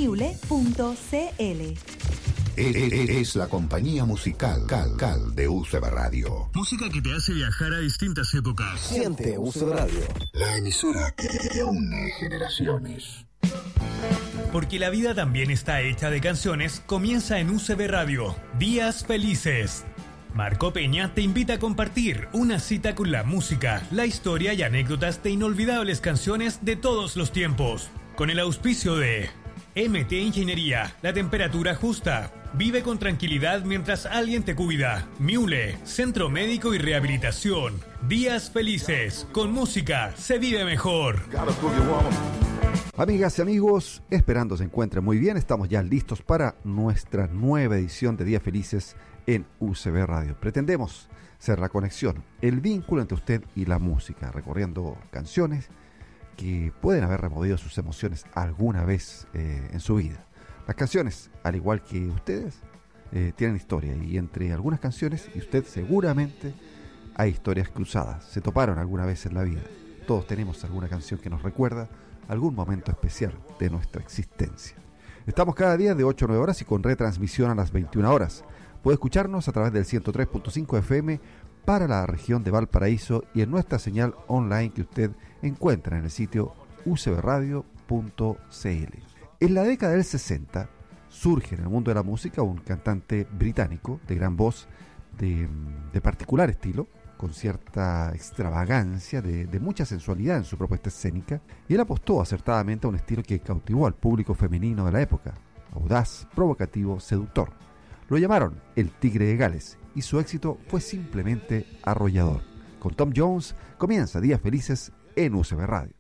Es la compañía musical Cal de UCB Radio. Música que te hace viajar a distintas épocas. Siente UCB Radio, la emisora que une generaciones. Porque la vida también está hecha de canciones, comienza en UCB Radio. Días Felices. Marco Peña te invita a compartir una cita con la música, la historia y anécdotas de inolvidables canciones de todos los tiempos. Con el auspicio de MT Ingeniería, la temperatura justa. Vive con tranquilidad mientras alguien te cuida. Miule, Centro Médico y Rehabilitación. Días Felices. Con música se vive mejor. Amigas y amigos, esperando se encuentren muy bien, estamos ya listos para nuestra nueva edición de Días Felices en UCB Radio. Pretendemos ser la conexión, el vínculo entre usted y la música, recorriendo canciones que pueden haber removido sus emociones alguna vez en su vida. Las canciones, al igual que ustedes, tienen historia, y entre algunas canciones y usted seguramente hay historias cruzadas. Se toparon alguna vez en la vida. Todos tenemos alguna canción que nos recuerda algún momento especial de nuestra existencia. Estamos cada día de 8 a 9 horas y con retransmisión a las 21 horas. Puede escucharnos a través del 103.5 FM para la región de Valparaíso y en nuestra señal online que usted encuentra en el sitio ucbradio.cl. En la década del 60 surge en el mundo de la música un cantante británico de gran voz, de particular estilo, con cierta extravagancia, de mucha sensualidad en su propuesta escénica, y él apostó acertadamente a un estilo que cautivó al público femenino de la época, audaz, provocativo, seductor. Lo llamaron el Tigre de Gales, y su éxito fue simplemente arrollador. Con Tom Jones comienza Días Felices en UCB Radio.